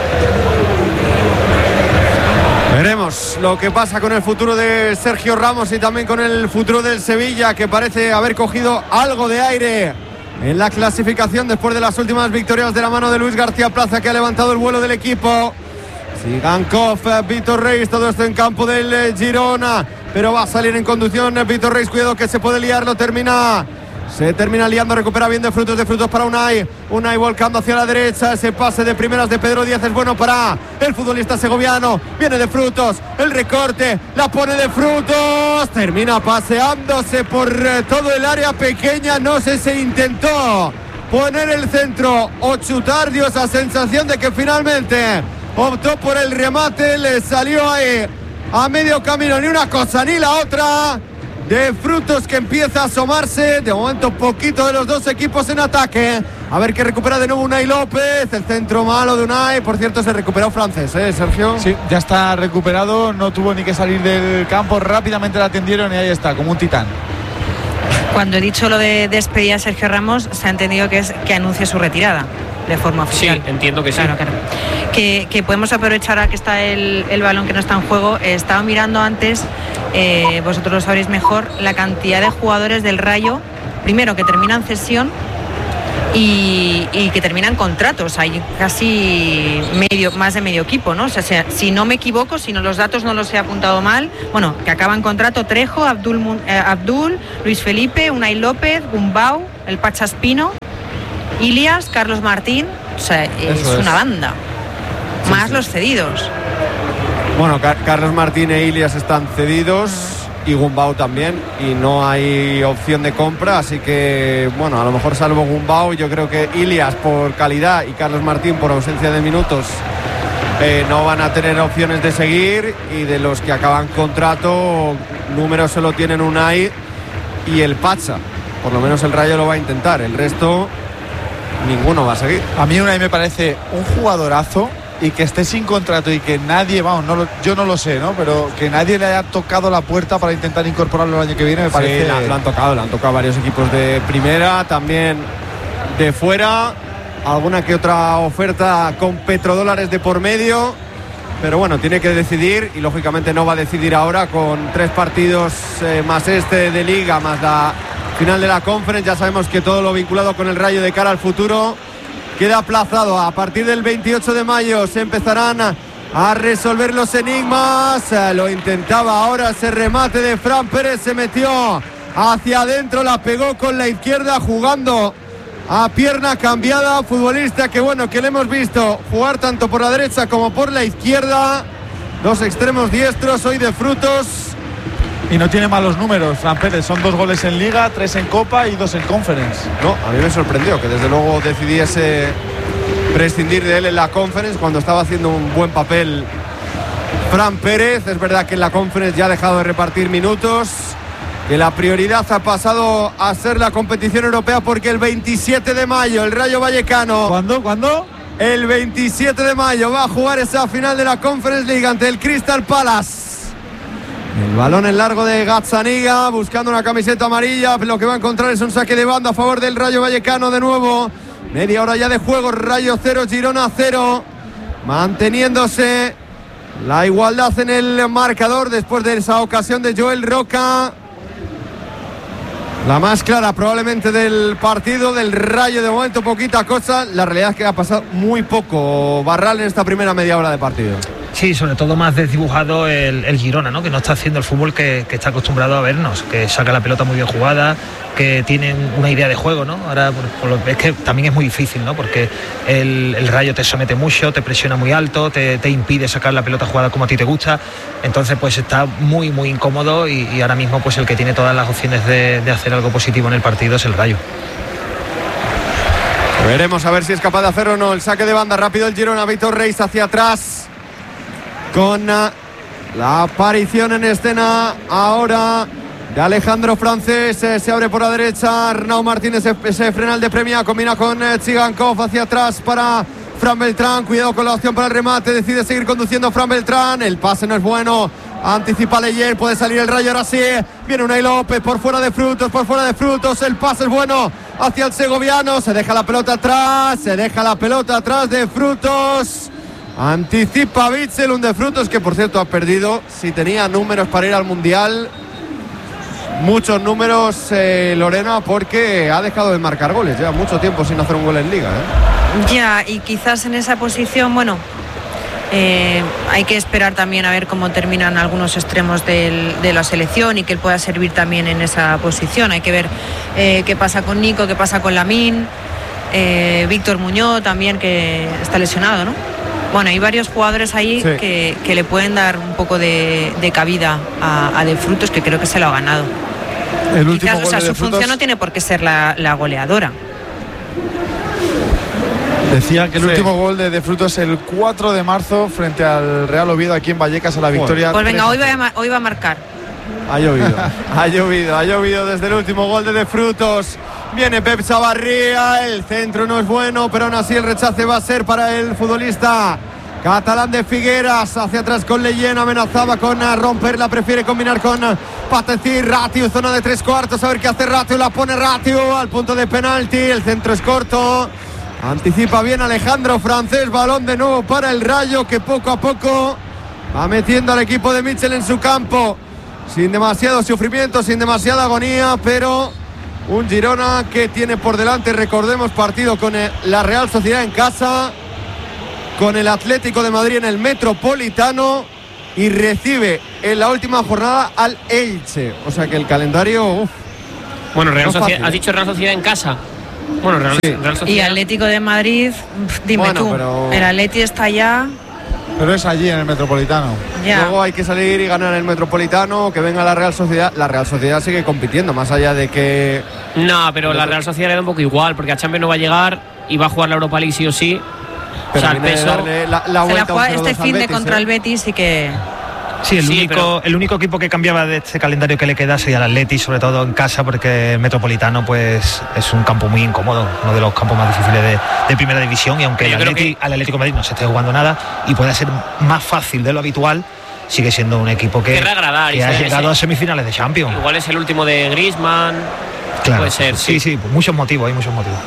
Veremos lo que pasa con el futuro de Sergio Ramos y también con el futuro del Sevilla, que parece haber cogido algo de aire en la clasificación después de las últimas victorias de la mano de Luis García Plaza, que ha levantado el vuelo del equipo. Sigankov, Víctor Reis, todo esto en campo del Girona, pero va a salir en conducción Víctor Reis, cuidado que se puede liar, lo termina. Se termina liando, recupera bien de Frutos, de Frutos para Unai. Unai volcando hacia la derecha. Ese pase de primeras de Pedro Díaz es bueno para el futbolista segoviano. Viene de Frutos, el recorte, la pone de Frutos. Termina paseándose por todo el área pequeña. No sé si intentó poner el centro o chutar. Dio esa sensación de que finalmente optó por el remate. Le salió ahí a medio camino, ni una cosa ni la otra. De Frutos, que empieza a asomarse. De momento poquito de los dos equipos en ataque. A ver que recupera de nuevo Unai López. El centro malo de Unai. Por cierto, se recuperó Francés, ¿eh, Sergio? Sí, ya está recuperado. No tuvo ni que salir del campo. Rápidamente la atendieron y ahí está, como un titán. Cuando he dicho lo de despedir a Sergio Ramos, se ha entendido que es que anuncie su retirada. de forma oficial. Sí, entiendo que sí. Claro, claro. Que, que podemos aprovechar a que está el, el balón que no está en juego. Estaba mirando antes, eh, vosotros lo sabréis mejor, la cantidad de jugadores del Rayo, primero que terminan cesión y, y que terminan contratos. Hay casi medio, más de medio equipo, ¿no? O sea, si no me equivoco, si no los datos no los he apuntado mal, bueno, que acaban contrato Trejo, Abdul, eh, Abdul Luis Felipe, Unai López, Gumbau, el Pachaspino, Ilias, Carlos Martín. O sea, es, es una banda. Sí, más sí. Los cedidos. Bueno, Car- Carlos Martín e Ilias están cedidos y Gumbau también, y no hay opción de compra, así que bueno, a lo mejor salvo Gumbau, yo creo que Ilias por calidad y Carlos Martín por ausencia de minutos eh, no van a tener opciones de seguir, y de los que acaban contrato, números solo tienen Unai y el Pacha. Por lo menos el Rayo lo va a intentar, el resto ninguno va a seguir. A mí Unai me parece un jugadorazo, y que esté sin contrato y que nadie, vamos, no lo, yo no lo sé, ¿no? Pero que nadie le haya tocado la puerta para intentar incorporarlo el año que viene, me parece. Sí, lo han tocado, lo han tocado varios equipos de primera, también de fuera, alguna que otra oferta con petrodólares de por medio, pero bueno, tiene que decidir, y lógicamente no va a decidir ahora con tres partidos eh, más este de Liga, más la final de la Conference. Ya sabemos que todo lo vinculado con el Rayo de cara al futuro queda aplazado. A partir del veintiocho de mayo se empezarán a, a resolver los enigmas. Eh, lo intentaba ahora ese remate de Fran Pérez, se metió hacia adentro, la pegó con la izquierda jugando a pierna cambiada. Futbolista que bueno, que le hemos visto jugar tanto por la derecha como por la izquierda. Dos extremos diestros hoy de frutos. Y no tiene malos números, Fran Pérez. Son dos goles en Liga, tres en Copa y dos en Conference. No, a mí me sorprendió que desde luego decidiese prescindir de él en la Conference cuando estaba haciendo un buen papel Fran Pérez. Es verdad que en la Conference ya ha dejado de repartir minutos, que la prioridad ha pasado a ser la competición europea, porque el veintisiete de mayo el Rayo Vallecano... ¿Cuándo? ¿Cuándo? El veintisiete de mayo va a jugar esa final de la Conference League ante el Crystal Palace. El balón en largo de Gazzaniga, buscando una camiseta amarilla. Lo que va a encontrar es un saque de banda a favor del Rayo Vallecano de nuevo. Media hora ya de juego, Rayo cero, Girona cero. Manteniéndose la igualdad en el marcador después de esa ocasión de Joel Roca. La más clara probablemente del partido, del Rayo. De momento poquita cosa. La realidad es que ha pasado muy poco Barral en esta primera media hora de partido. Sí, sobre todo más desdibujado el, el Girona, ¿no? Que no está haciendo el fútbol que, que está acostumbrado a vernos, que saca la pelota muy bien jugada, que tienen una idea de juego, ¿no? Ahora por, por lo, es que también es muy difícil, ¿no? Porque el, el Rayo te somete mucho, te presiona muy alto, te, te impide sacar la pelota jugada como a ti te gusta. Entonces pues está muy muy incómodo, y, y ahora mismo pues el que tiene todas las opciones de, de hacer algo positivo en el partido es el Rayo. Veremos a ver si es capaz de hacer o no el saque de banda rápido el Girona. Víctor Reis hacia atrás con la aparición en escena ahora de Alejandro Francés. Eh, se abre por la derecha Arnau Martínez, se, se frena el de Premia, combina con eh, Tsigankov hacia atrás para Fran Beltrán. Cuidado con la opción para el remate, decide seguir conduciendo Fran Beltrán. El pase no es bueno, anticipa Leyer, puede salir el Rayo ahora sí. Viene Unai López por fuera de Frutos, por fuera de Frutos. El pase es bueno hacia el segoviano, se deja la pelota atrás, se deja la pelota atrás de Frutos. Anticipa Witsel, un de Frutos que por cierto ha perdido, si tenía números para ir al Mundial, muchos números eh, Lorena, porque ha dejado de marcar goles, lleva mucho tiempo sin hacer un gol en Liga, ¿eh? Ya, y quizás en esa posición, bueno, eh, hay que esperar también a ver cómo terminan algunos extremos del, de la selección, y que él pueda servir también en esa posición. Hay que ver eh, qué pasa con Nico, qué pasa con Lamine, eh, Víctor Muñoz también, que está lesionado, ¿no? Bueno, hay varios jugadores ahí sí. que, que le pueden dar un poco de, de cabida a, a De Frutos, que creo que se lo ha ganado. El último Quizás, gol o sea, de su De Frutos... función no tiene por qué ser la, la goleadora. Decía que el sí. último gol de De Frutos el cuatro de marzo frente al Real Oviedo aquí en Vallecas, a la victoria. Pues venga, hoy va, a, hoy va a marcar. Ha llovido, ha llovido, ha llovido desde el último gol de De Frutos. Viene Pep Chavarría, el centro no es bueno, pero aún así el rechace va a ser para el futbolista catalán de Figueras. Hacia atrás con Leyen, amenazaba con romperla, prefiere combinar con Patecir. Ratiu, zona de tres cuartos, a ver qué hace Ratiu, la pone Ratiu al punto de penalti, el centro es corto. Anticipa bien Alejandro Francés, balón de nuevo para el Rayo, que poco a poco va metiendo al equipo de Mitchell en su campo, sin demasiado sufrimiento, sin demasiada agonía, pero un Girona que tiene por delante, recordemos, partido con el, la Real Sociedad en casa, con el Atlético de Madrid en el Metropolitano, y recibe en la última jornada al Elche. O sea que el calendario... Uf, bueno, Real no Sociedad, fácil, has dicho Real Sociedad en casa. Bueno, Real, sí. Real Sociedad. Y Atlético de Madrid, dime bueno, tú, pero... el Atleti está ya... Pero es allí en el Metropolitano. Ya. Luego hay que salir y ganar el Metropolitano, que venga la Real Sociedad. La Real Sociedad sigue compitiendo, más allá de que... No, pero la Real Sociedad le da un poco igual, porque a Champions no va a llegar y va a jugar la Europa League sí o sí. Pero o sea, el peso... La, la se la juega este fin de Betis, contra ¿eh? el Betis y que... Sí, el, Sí, único, pero- el único equipo que cambiaba de este calendario que le queda sería el Atleti, sobre todo en casa, porque el Metropolitano pues es un campo muy incómodo, uno de los campos más difíciles de, de primera división, y aunque el Yo creo Atleti, que- al Atlético de Madrid no se esté jugando nada y pueda ser más fácil de lo habitual, sigue siendo un equipo que, Querrá agradar, que y ha ese- llegado ese- a semifinales de Champions. Igual es el último de Griezmann. Claro, puede ser, sí, sí, pues muchos motivos, hay muchos motivos.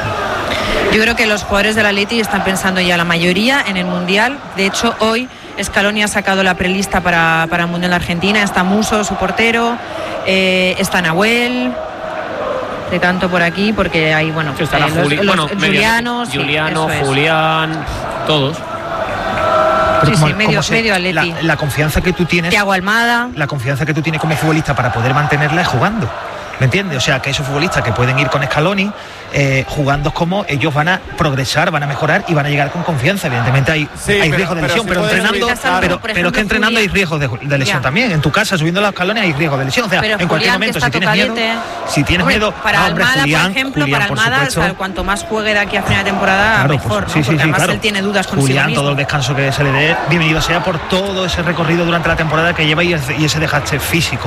Yo creo que los jugadores del Atleti están pensando ya la mayoría en el Mundial. De hecho, hoy Scaloni ha sacado la prelista para, para el Mundial de Argentina. Está Muso, su portero, eh, está Nahuel, de tanto por aquí, porque hay, bueno, Está eh, la los, Juli- los bueno, medio- Julianos, sí, Juliano, eso es. Julián, todos. Pero Sí, como- sí, medio- como se- medio Atleti. la, la confianza que tú tienes, Thiago Almada. la confianza que tú tienes como futbolista para poder mantenerla es jugando. ¿Me entiendes? O sea, que esos futbolistas que pueden ir con Scaloni, eh, jugando como ellos van a progresar, van a mejorar y van a llegar con confianza. Evidentemente hay, Sí, hay pero- riesgos de pero lesión, si pero puedes entrenando, subir, claro. pero, Por pero es ejemplo, que entrenando Julián. hay riesgos de, de lesión Ya. también. En tu casa, subiendo los escalones, hay riesgos de lesión. O sea, Pero en cualquier Julián, que momento, está si tienes miedo, tocadete. si tienes Hombre, miedo, para ah, hombre, Almada, Julián, por ejemplo, Julián, para por Almada, supuesto. o sea, cuanto más juegue de aquí a final de temporada, Claro, mejor, pues, ¿no? sí, sí, Porque sí, además claro. él tiene dudas consigo Julián, mismo. todo el descanso que se le dé, bienvenido sea por todo ese recorrido durante la temporada que lleva y ese, y ese desgaste físico.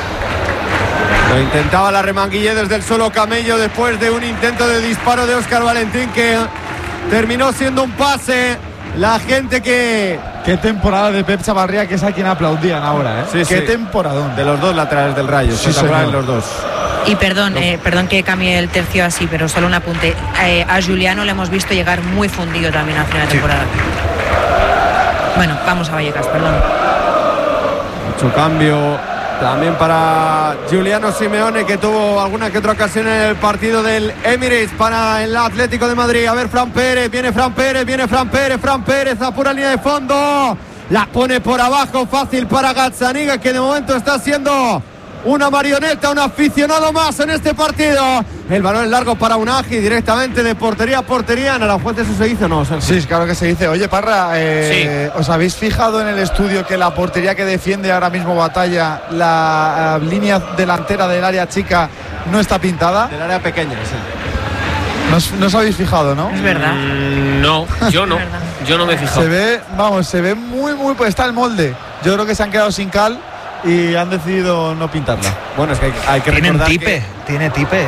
Lo intentaba la Remanguillé desde el solo camello después de un intento de disparo de Óscar Valentín que terminó siendo un pase. La gente que... Qué temporada de Pep Chavarría, que es a quien aplaudían ahora, ¿eh? Sí, Qué sí. temporadón. De los dos laterales del Rayo, Sí, espectaculares señor. los dos. Y perdón, eh, perdón que cambie el tercio así, pero solo un apunte. Eh, a Juliano le hemos visto llegar muy fundido también a final de temporada. Bueno, vamos a Vallecas, perdón. Mucho cambio también para Giuliano Simeone, que tuvo alguna que otra ocasión en el partido del Emirates para el Atlético de Madrid. A ver, Fran Pérez, viene Fran Pérez, viene Fran Pérez, Fran Pérez a pura línea de fondo. La pone por abajo, fácil para Gazzaniga, que de momento está siendo una marioneta, un aficionado más en este partido. El balón es largo para Unagi, directamente de portería a portería. ¿En Aranjuez eso se hizo o no? Sí, claro que se dice. Oye, Parra, eh, ¿os habéis fijado en el estudio que la portería que defiende ahora mismo Batalla, la eh, línea delantera del área chica, no está pintada? Del área pequeña, sí. ¿No os, no os habéis fijado, no? Es verdad. Mm, no, yo no. Yo no me he fijado. Se ve, vamos, se ve muy, muy... Pues está el molde. Yo creo que se han quedado sin cal y han decidido no pintarla. Bueno, es que hay, hay que Tienen recordar tipe, que... tiene tipe.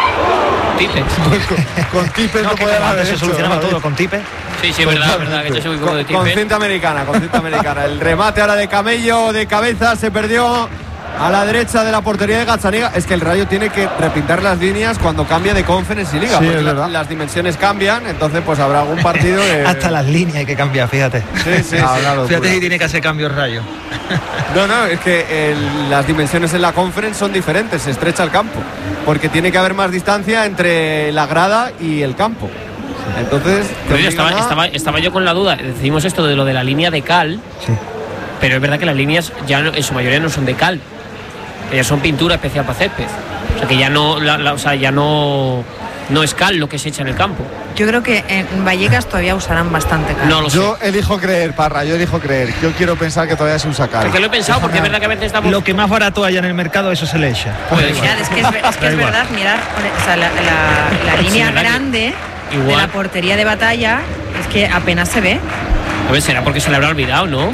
Tipe. Con, con tipes no, No, que pueden como haber antes se hecho, solucionaba ¿no? todo con tipe. Sí, sí, es verdad, es verdad, que yo soy muy poco de Con, con tipe. cinta americana, con cinta americana. El remate ahora de Camello de cabeza se perdió a la derecha de la portería de Gazzaniga. Es que el Rayo tiene que repintar las líneas cuando cambia de Conference y Liga, Sí, porque es la- verdad. las dimensiones cambian, entonces pues habrá algún partido de... Hasta las líneas hay que cambiar, fíjate. Sí, sí, Ah, sí. claro. Fíjate si tiene que hacer cambios Rayo. No, no, es que el- las dimensiones en la Conference son diferentes, se estrecha el campo, porque tiene que haber más distancia entre la grada y el campo. Entonces, Pero yo te estaba, obligan a- estaba, estaba yo con la duda. Decimos esto de lo de la línea de cal, Sí. pero es verdad que las líneas ya no- en su mayoría no son de cal. Ellas son pintura especial para césped. O sea que ya no, la- la- o sea, ya no, no es cal lo que se echa en el campo. Yo creo que en Vallecas todavía usarán bastante cal. No lo sé. Yo elijo creer, Parra, yo elijo creer. Yo quiero pensar que todavía se usa cal. Porque lo he pensado, porque es verdad que a veces estamos... Lo que más barato haya en el mercado, eso se le echa. Puede ser. Mirad, es que es, ver- es, que Da es igual. verdad, mirad, o sea, la, la- la Sí, línea verdad que- grande de igual. la portería de Batalla es que apenas se ve. A ver, será porque se le habrá olvidado, ¿no?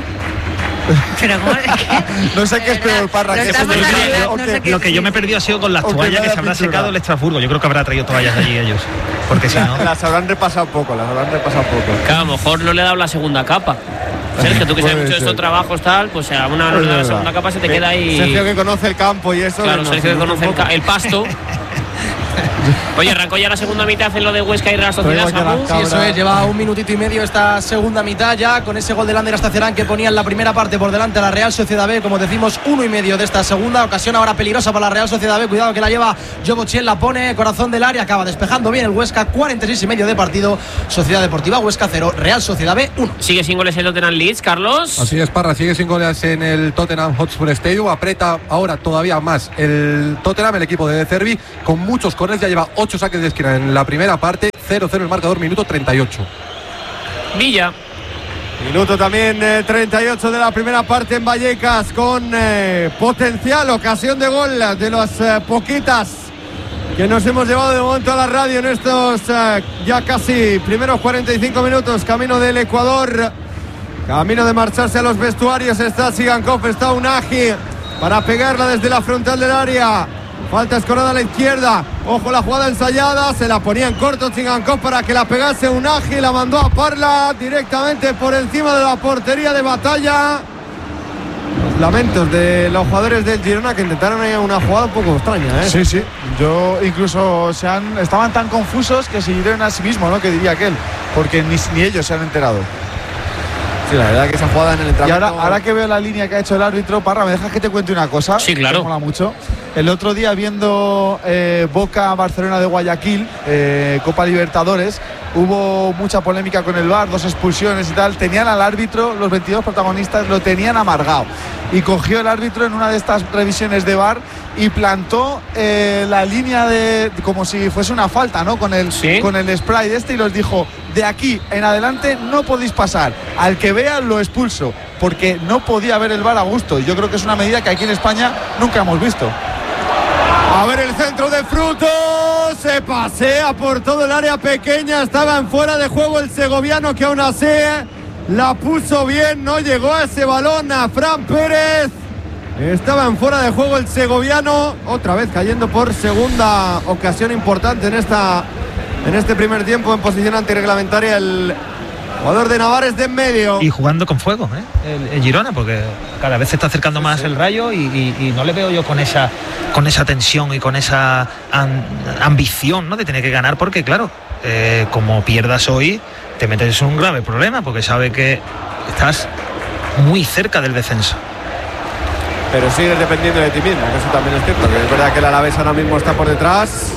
Pero ¿cómo? Es que, No sé qué es peor, Parra, Lo que estamos se me hablando, olvide o no que- sé qué- Lo que yo me he perdido ha sido con las O que toallas que vaya se habrá pintura. secado el Estrasburgo. Yo creo que habrá traído toallas de allí ellos. Porque si no. Las habrán repasado poco, las habrán repasado poco. Que a lo mejor no le he dado la segunda capa. Sergio, tú que sabes Puede mucho de estos ser. trabajos tal, pues a una no le da la segunda capa se te queda ahí. Sergio que conoce el campo y eso. Claro, no, Sergio que no, conoce el, no, ca- el pasto. Oye, arrancó ya la segunda mitad en lo de Huesca y Real Sociedad. Sí, eso es, lleva un minutito y medio esta segunda mitad ya, con ese gol de Lander Astacerán que ponía en la primera parte por delante a la Real Sociedad B, como decimos, uno y medio de esta segunda. Ocasión ahora peligrosa para la Real Sociedad B, cuidado que la lleva Jobochiel, la pone, corazón del área, acaba despejando bien el Huesca, cuarenta y seis y medio de partido. Sociedad Deportiva Huesca cero, Real Sociedad B uno. Sigue sin goles el Tottenham Leeds, Carlos. Así es, Parra, sigue sin goles en el Tottenham Hotspur Stadium, aprieta ahora todavía más el Tottenham, el equipo de De Zerbi, con muchos corners, ya lleva ocho saques de esquina en la primera parte, cero cero el marcador, minuto treinta y ocho. Villa. Minuto también eh, treinta y ocho de la primera parte en Vallecas, con eh, potencial ocasión de gol de las eh, poquitas que nos hemos llevado de momento a la radio en estos eh, ya casi primeros cuarenta y cinco minutos, camino del Ecuador, camino de marcharse a los vestuarios. Está Sigankov, está Unagi para pegarla desde la frontal del área. Falta escorada a la izquierda. Ojo la jugada ensayada. Se la ponía en corto Sigankov para que la pegase Unagi. La mandó a Parla directamente por encima de la portería de Batalla. Los lamentos de los jugadores del Girona, que intentaron ahí una jugada un poco extraña, ¿eh? Sí, sí. Yo incluso se han, estaban tan confusos que se hirieron a sí mismos, ¿no? Que diría aquel. Porque ni, ni ellos se han enterado. Sí, la verdad que esa jugada en el entrenamiento... Y ahora, ahora que veo la línea que ha hecho el árbitro, Parra, ¿me dejas que te cuente una cosa? Sí, claro. Me mola mucho. El otro día, viendo eh, Boca-Barcelona de Guayaquil, eh, Copa Libertadores, hubo mucha polémica con el V A R, dos expulsiones y tal. Tenían al árbitro, los veintidós protagonistas, lo tenían amargado. Y cogió el árbitro en una de estas revisiones de V A R y plantó eh, la línea de como si fuese una falta, ¿no? Con el, ¿Sí? con el spray de este, y los dijo: de aquí en adelante no podéis pasar. Al que vea lo expulso, porque no podía ver el V A R a gusto. Y yo creo que es una medida que aquí en España nunca hemos visto. A ver el centro de Frutos, se pasea por todo el área pequeña, estaba en fuera de juego el segoviano, que aún así la puso bien, no llegó a ese balón a Fran Pérez. Estaba en fuera de juego el segoviano, otra vez cayendo por segunda ocasión importante en esta en este primer tiempo en posición antirreglamentaria el jugador de Navarres de en medio. Y jugando con fuego, ¿eh? el, el Girona, porque cada vez se está acercando más sí, sí. el Rayo y, y, y no le veo yo con esa con esa tensión y con esa an, ambición, ¿no? de tener que ganar, porque claro, eh, como pierdas hoy te metes en un grave problema, porque sabe que estás muy cerca del descenso. Pero sigues dependiendo de ti mismo, que eso también es cierto, que es verdad que el Alavés ahora mismo está por detrás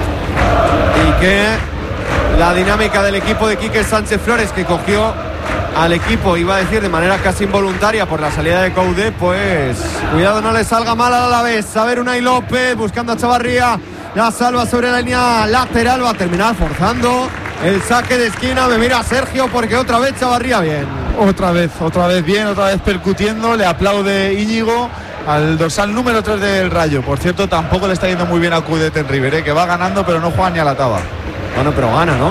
y que la dinámica del equipo de Quique Sánchez Flores, que cogió al equipo, iba a decir de manera casi involuntaria por la salida de Coudet, pues cuidado no le salga mal al Alavés. A ver, Unai López buscando a Chavarría, la salva sobre la línea lateral, va a terminar forzando el saque de esquina. Me mira Sergio porque otra vez Chavarría bien. Otra vez, otra vez bien, otra vez percutiendo, le aplaude Íñigo al dorsal número tres del Rayo. Por cierto, tampoco le está yendo muy bien a Coudet en River, ¿eh? que va ganando pero no juega ni a la taba. Bueno, pero gana, ¿no?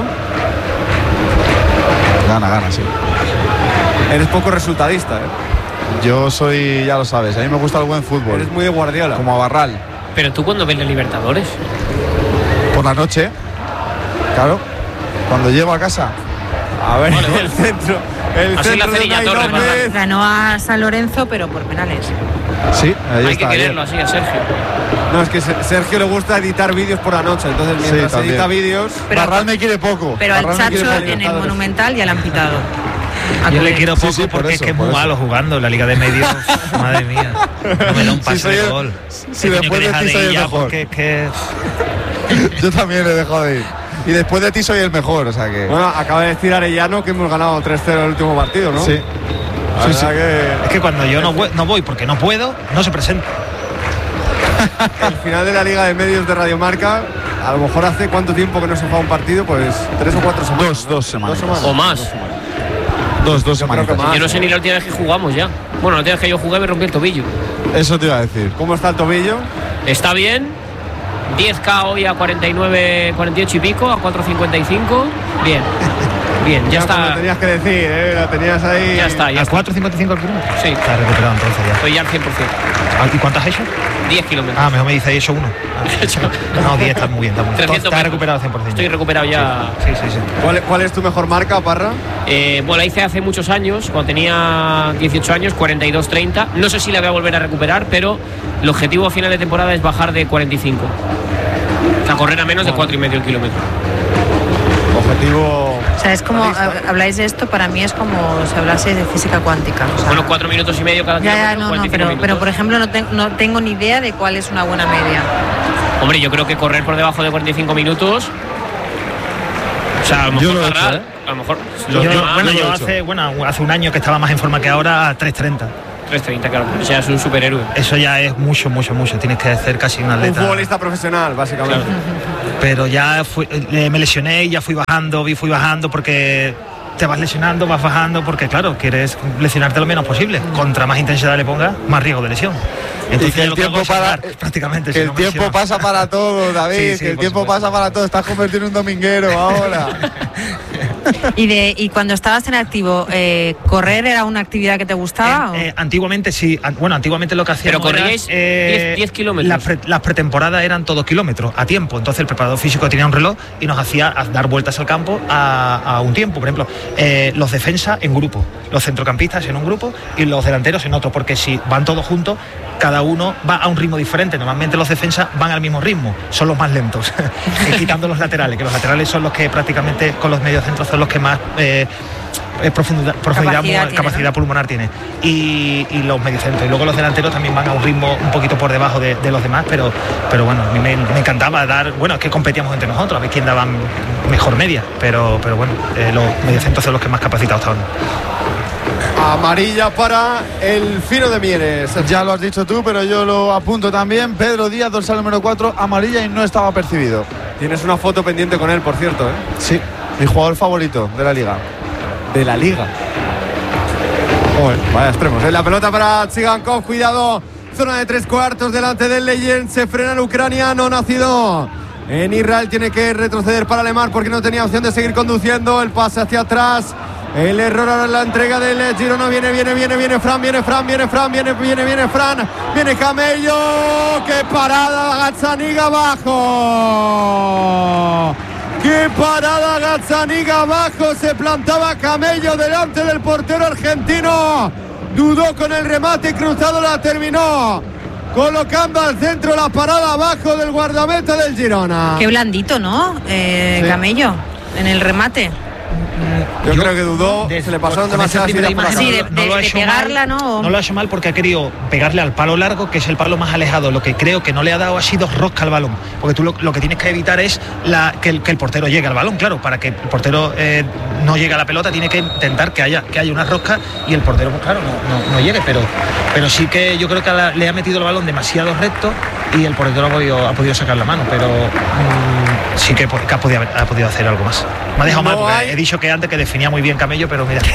Gana, gana, sí. Eres poco resultadista, ¿eh? Yo soy, ya lo sabes, a mí me gusta el buen fútbol. Eres muy de Guardiola. Como a Barral. Pero tú, ¿cuándo ves la Libertadores? Por la noche, claro. Cuando llego a casa. A ver, vale, el centro. El Así centro la de Unai Torres, López. Ganó a San Lorenzo, pero por penales. Sí, ahí Hay está, que quererlo así a Sergio. No, es que Sergio le gusta editar vídeos por la noche, entonces mientras sí, edita vídeos... Pero, Barral me quiere poco. Pero Barral al Chacho en el Monumental ya le han pitado. Yo le quiero poco sí, sí, por porque eso, es que es muy eso. malo jugando en la Liga de Medios. Madre mía. No me da un pase sí, de el, gol. Si después de ti soy el mejor. Que, que... Yo también le he dejado de ir. Y después de ti soy el mejor, o sea que... Bueno, acaba de decir Arellano que hemos ganado tres cero el último partido, ¿no? Sí. Sí, sí. Que... Es que cuando yo no voy, no voy porque no puedo, no se presenta. El final de la Liga de Medios de Radio Marca, a lo mejor hace cuánto tiempo que no se juega un partido, pues tres o cuatro semanas. Dos, dos semanas. Dos semanas. O más. Dos semanas. Dos, dos semanas. Yo no sé ni la última vez que jugamos ya. Bueno, la última vez que yo jugué me rompí el tobillo. Eso te iba a decir. ¿Cómo está el tobillo? Está bien. diez K hoy a cuarenta y nueve, cuarenta y ocho y pico, a cuatro cincuenta y cinco. Bien. Bien, ya, ya está. Lo tenías que decir, ¿eh? La tenías ahí. Ya está, ya ¿A cuatro cincuenta y cinco el kilómetro? Sí. Está recuperado entonces ya. Estoy ya al cien por ciento. ¿Y cuánto has hecho? diez kilómetros. Ah, mejor me dice ahí hecho uno. Ah, no, diez está muy bien, está muy bien. Está recuperado al cien por ciento. Estoy recuperado ya. Sí, sí, sí. ¿Cuál, ¿Cuál es tu mejor marca, Parra? Eh, bueno, la hice hace muchos años, cuando tenía dieciocho años, cuarenta y dos treinta. No sé si la voy a volver a recuperar, pero el objetivo a final de temporada es bajar de cuarenta y cinco. O sea, correr a menos de cuatro y medio kilómetros. Objetivo. O sea, es como, habláis de esto, para mí es como si hablase de física cuántica. O sea, bueno, cuatro minutos y medio cada ya, kilómetro. Ya, no, no, pero, pero por ejemplo no, te, no tengo ni idea de cuál es una buena media. Hombre, yo creo que correr por debajo de cuarenta y cinco minutos. O sea, a lo mejor, yo lo he hecho, Carral, ¿eh? a lo mejor. Yo, yo, yo, bueno, yo hace, bueno, hace un año que estaba más en forma que ahora, a tres treinta. tres treinta, claro. O sea, es un superhéroe. Eso ya es mucho, mucho, mucho. Tienes que ser casi un atleta. Un futbolista profesional, básicamente. Claro. Pero ya fui, eh, me lesioné y ya fui bajando, fui bajando porque te vas lesionando, vas bajando, porque claro, quieres lesionarte lo menos posible. Contra más intensidad le pongas, más riesgo de lesión. Entonces, y que el lo que tiempo, hago es para, ganar, prácticamente, que si el no me tiempo lesiono. pasa para todo, David, Sí, sí, que el por tiempo supuesto. pasa para todo. Estás convertido en un dominguero ahora. Y de y cuando estabas en activo, eh, ¿correr era una actividad que te gustaba? Eh, eh, antiguamente sí, an- bueno, antiguamente lo que hacíamos Pero corríais era, diez kilómetros. Las, pre- las pretemporadas eran todos kilómetros, a tiempo. Entonces el preparador físico tenía un reloj y nos hacía a- dar vueltas al campo a, a un tiempo. Por ejemplo, eh, los defensas en grupo, los centrocampistas en un grupo y los delanteros en otro, porque si van todos juntos, cada uno va a un ritmo diferente. Normalmente los defensas van al mismo ritmo, son los más lentos, y quitando los laterales, que los laterales son los que prácticamente con los mediocentros son los que más eh, eh, profundidad, profundidad Capacidad mu- tiene, capacidad ¿no? pulmonar tiene. Y, y los mediocentros. Y luego los delanteros también van a un ritmo un poquito por debajo de, de los demás, pero, pero bueno, a mí me, me encantaba dar, bueno, es que competíamos entre nosotros, a ver quién daba mejor media, pero, pero bueno, eh, los mediocentros son los que más capacitados estaban. Amarilla para el Fino de Mieres. Ya lo has dicho tú, pero yo lo apunto también. Pedro Díaz, dorsal número cuatro, amarilla y no estaba percibido. Tienes una foto pendiente con él, por cierto, ¿eh? Sí, mi jugador favorito de la liga. De la liga. Joder, vaya extremos. ¿eh? La pelota para Tsigankov, cuidado. Zona de tres cuartos delante del Legend. Se frena el ucraniano nacido en Israel. Tiene que retroceder para Alemán porque no tenía opción de seguir conduciendo. El pase hacia atrás. El error ahora en la entrega del Girona. Viene, viene, viene, viene Fran, viene Fran, viene Fran, viene, viene, viene Fran. Viene Camello. ¡Qué parada! Gazzaniga abajo. ¡Qué parada! Gazzaniga abajo. Se plantaba Camello delante del portero argentino. Dudó con el remate cruzado, la terminó colocando al centro, la parada abajo del guardameta del Girona. Qué blandito, ¿no? Eh, Sí. Camello, en el remate. Yo, yo creo que dudó, de, se le pasaron con esa demasiadas primera ideas por la imagen, Sí, de- cabeza. no lo ha de hecho pegarla, mal, ¿no? No lo ha hecho mal porque ha querido pegarle al palo largo, que es el palo más alejado. Lo que creo que no le ha dado ha sido rosca al balón, porque tú lo, lo que tienes que evitar es la, que, el, que el portero llegue al balón. Claro, para que el portero eh, no llegue a la pelota tiene que intentar que haya, que haya una rosca y el portero, pues claro, no, no, no llegue, pero, pero sí que yo creo que la- le ha metido el balón demasiado recto y el portero ha podido, ha podido sacar la mano, pero mm, sí que, que ha, podido, haber- ha podido hacer algo más. Me ha dejado No mal, porque hay- he dicho que antes que definía muy bien Camello, pero mira.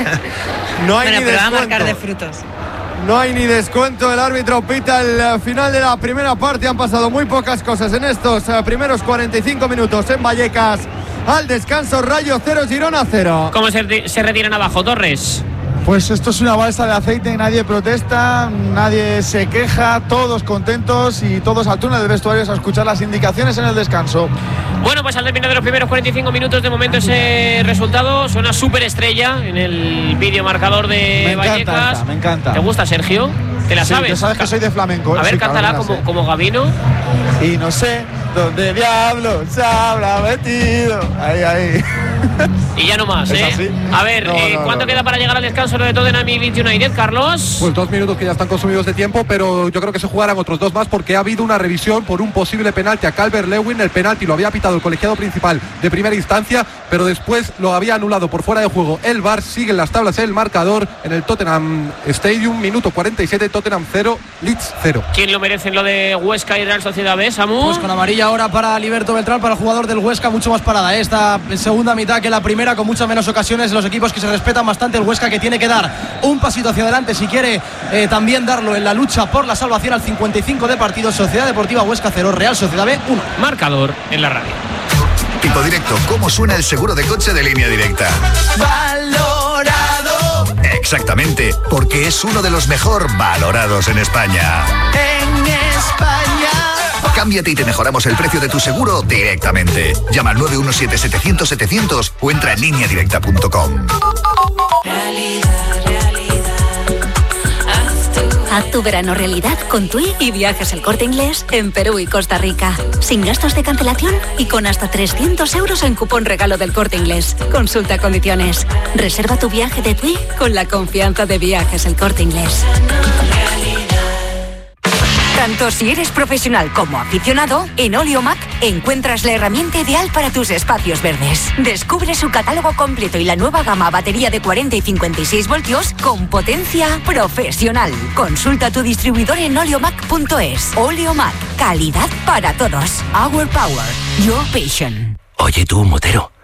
No hay Bueno, ni pero va a marcar de descuento. frutos. No hay ni descuento. El árbitro pita el eh, final de la primera parte. Han pasado muy pocas cosas en estos eh, primeros cuarenta y cinco minutos en Vallecas. Al descanso, Rayo cero, Girona cero. ¿Cómo se, se retiran abajo, Torres? Pues esto es una balsa de aceite, nadie protesta, nadie se queja, todos contentos y todos al túnel de vestuarios a escuchar las indicaciones en el descanso. Bueno, pues al terminar de los primeros cuarenta y cinco minutos, de momento ese resultado suena súper estrella en el vídeo marcador de Me encanta Vallecas. esta, me encanta. ¿Te gusta, Sergio? ¿Te la Sí, sabes? que sabes que soy de flamenco. A ver, sí, cántala cabrón, como, la sé. como Gabino. Y no sé dónde diablo se habrá metido. Ahí, ahí. Y ya no más, ¿Es ¿eh? así? A ver, No, eh, no, ¿cuánto no, queda no. para llegar al descanso lo de Tottenham y Leeds United, Carlos? Pues dos minutos que ya están consumidos de tiempo, pero yo creo que se jugarán otros dos más porque ha habido una revisión por un posible penalti a Calvert-Lewin. El penalti lo había pitado el colegiado principal de primera instancia, pero después lo había anulado por fuera de juego. El V A R sigue en las tablas el marcador en el Tottenham Stadium, minuto cuarenta y siete, Tottenham cero, Leeds cero. ¿Quién lo merece en lo de Huesca y Real Sociedad B, Samu? Pues con amarilla ahora para Liberto Beltrán, para el jugador del Huesca, mucho más parada. ¿eh? Esta segunda mitad que la primera, con muchas menos ocasiones. Los equipos que se respetan bastante. El Huesca que tiene que dar un pasito hacia adelante si quiere eh, también darlo en la lucha por la salvación al cincuenta y cinco de partido. Sociedad Deportiva Huesca cero, Real Sociedad B uno. Marcador en la radio. Tipo Directo, ¿cómo suena el seguro de coche de Línea Directa? Valorado Exactamente, porque es uno de los mejor valorados en España. en España. Cámbiate y te mejoramos el precio de tu seguro directamente. Llama al nueve uno siete, setecientos, setecientos o entra en línea directa punto com. Realidad, realidad, haz tu Haz tu verano realidad con TUI y Viajes El Corte Inglés en Perú y Costa Rica. Sin gastos de cancelación y con hasta trescientos euros en cupón regalo del Corte Inglés. Consulta condiciones. Reserva tu viaje de TUI con la confianza de Viajes El Corte Inglés. Tanto si eres profesional como aficionado, en Oleomac encuentras la herramienta ideal para tus espacios verdes. Descubre su catálogo completo y la nueva gama batería de cuarenta y cincuenta y seis voltios con potencia profesional. Consulta a tu distribuidor en oleomac punto es. Oleomac, calidad para todos. Our power, your passion. Oye tú, motero,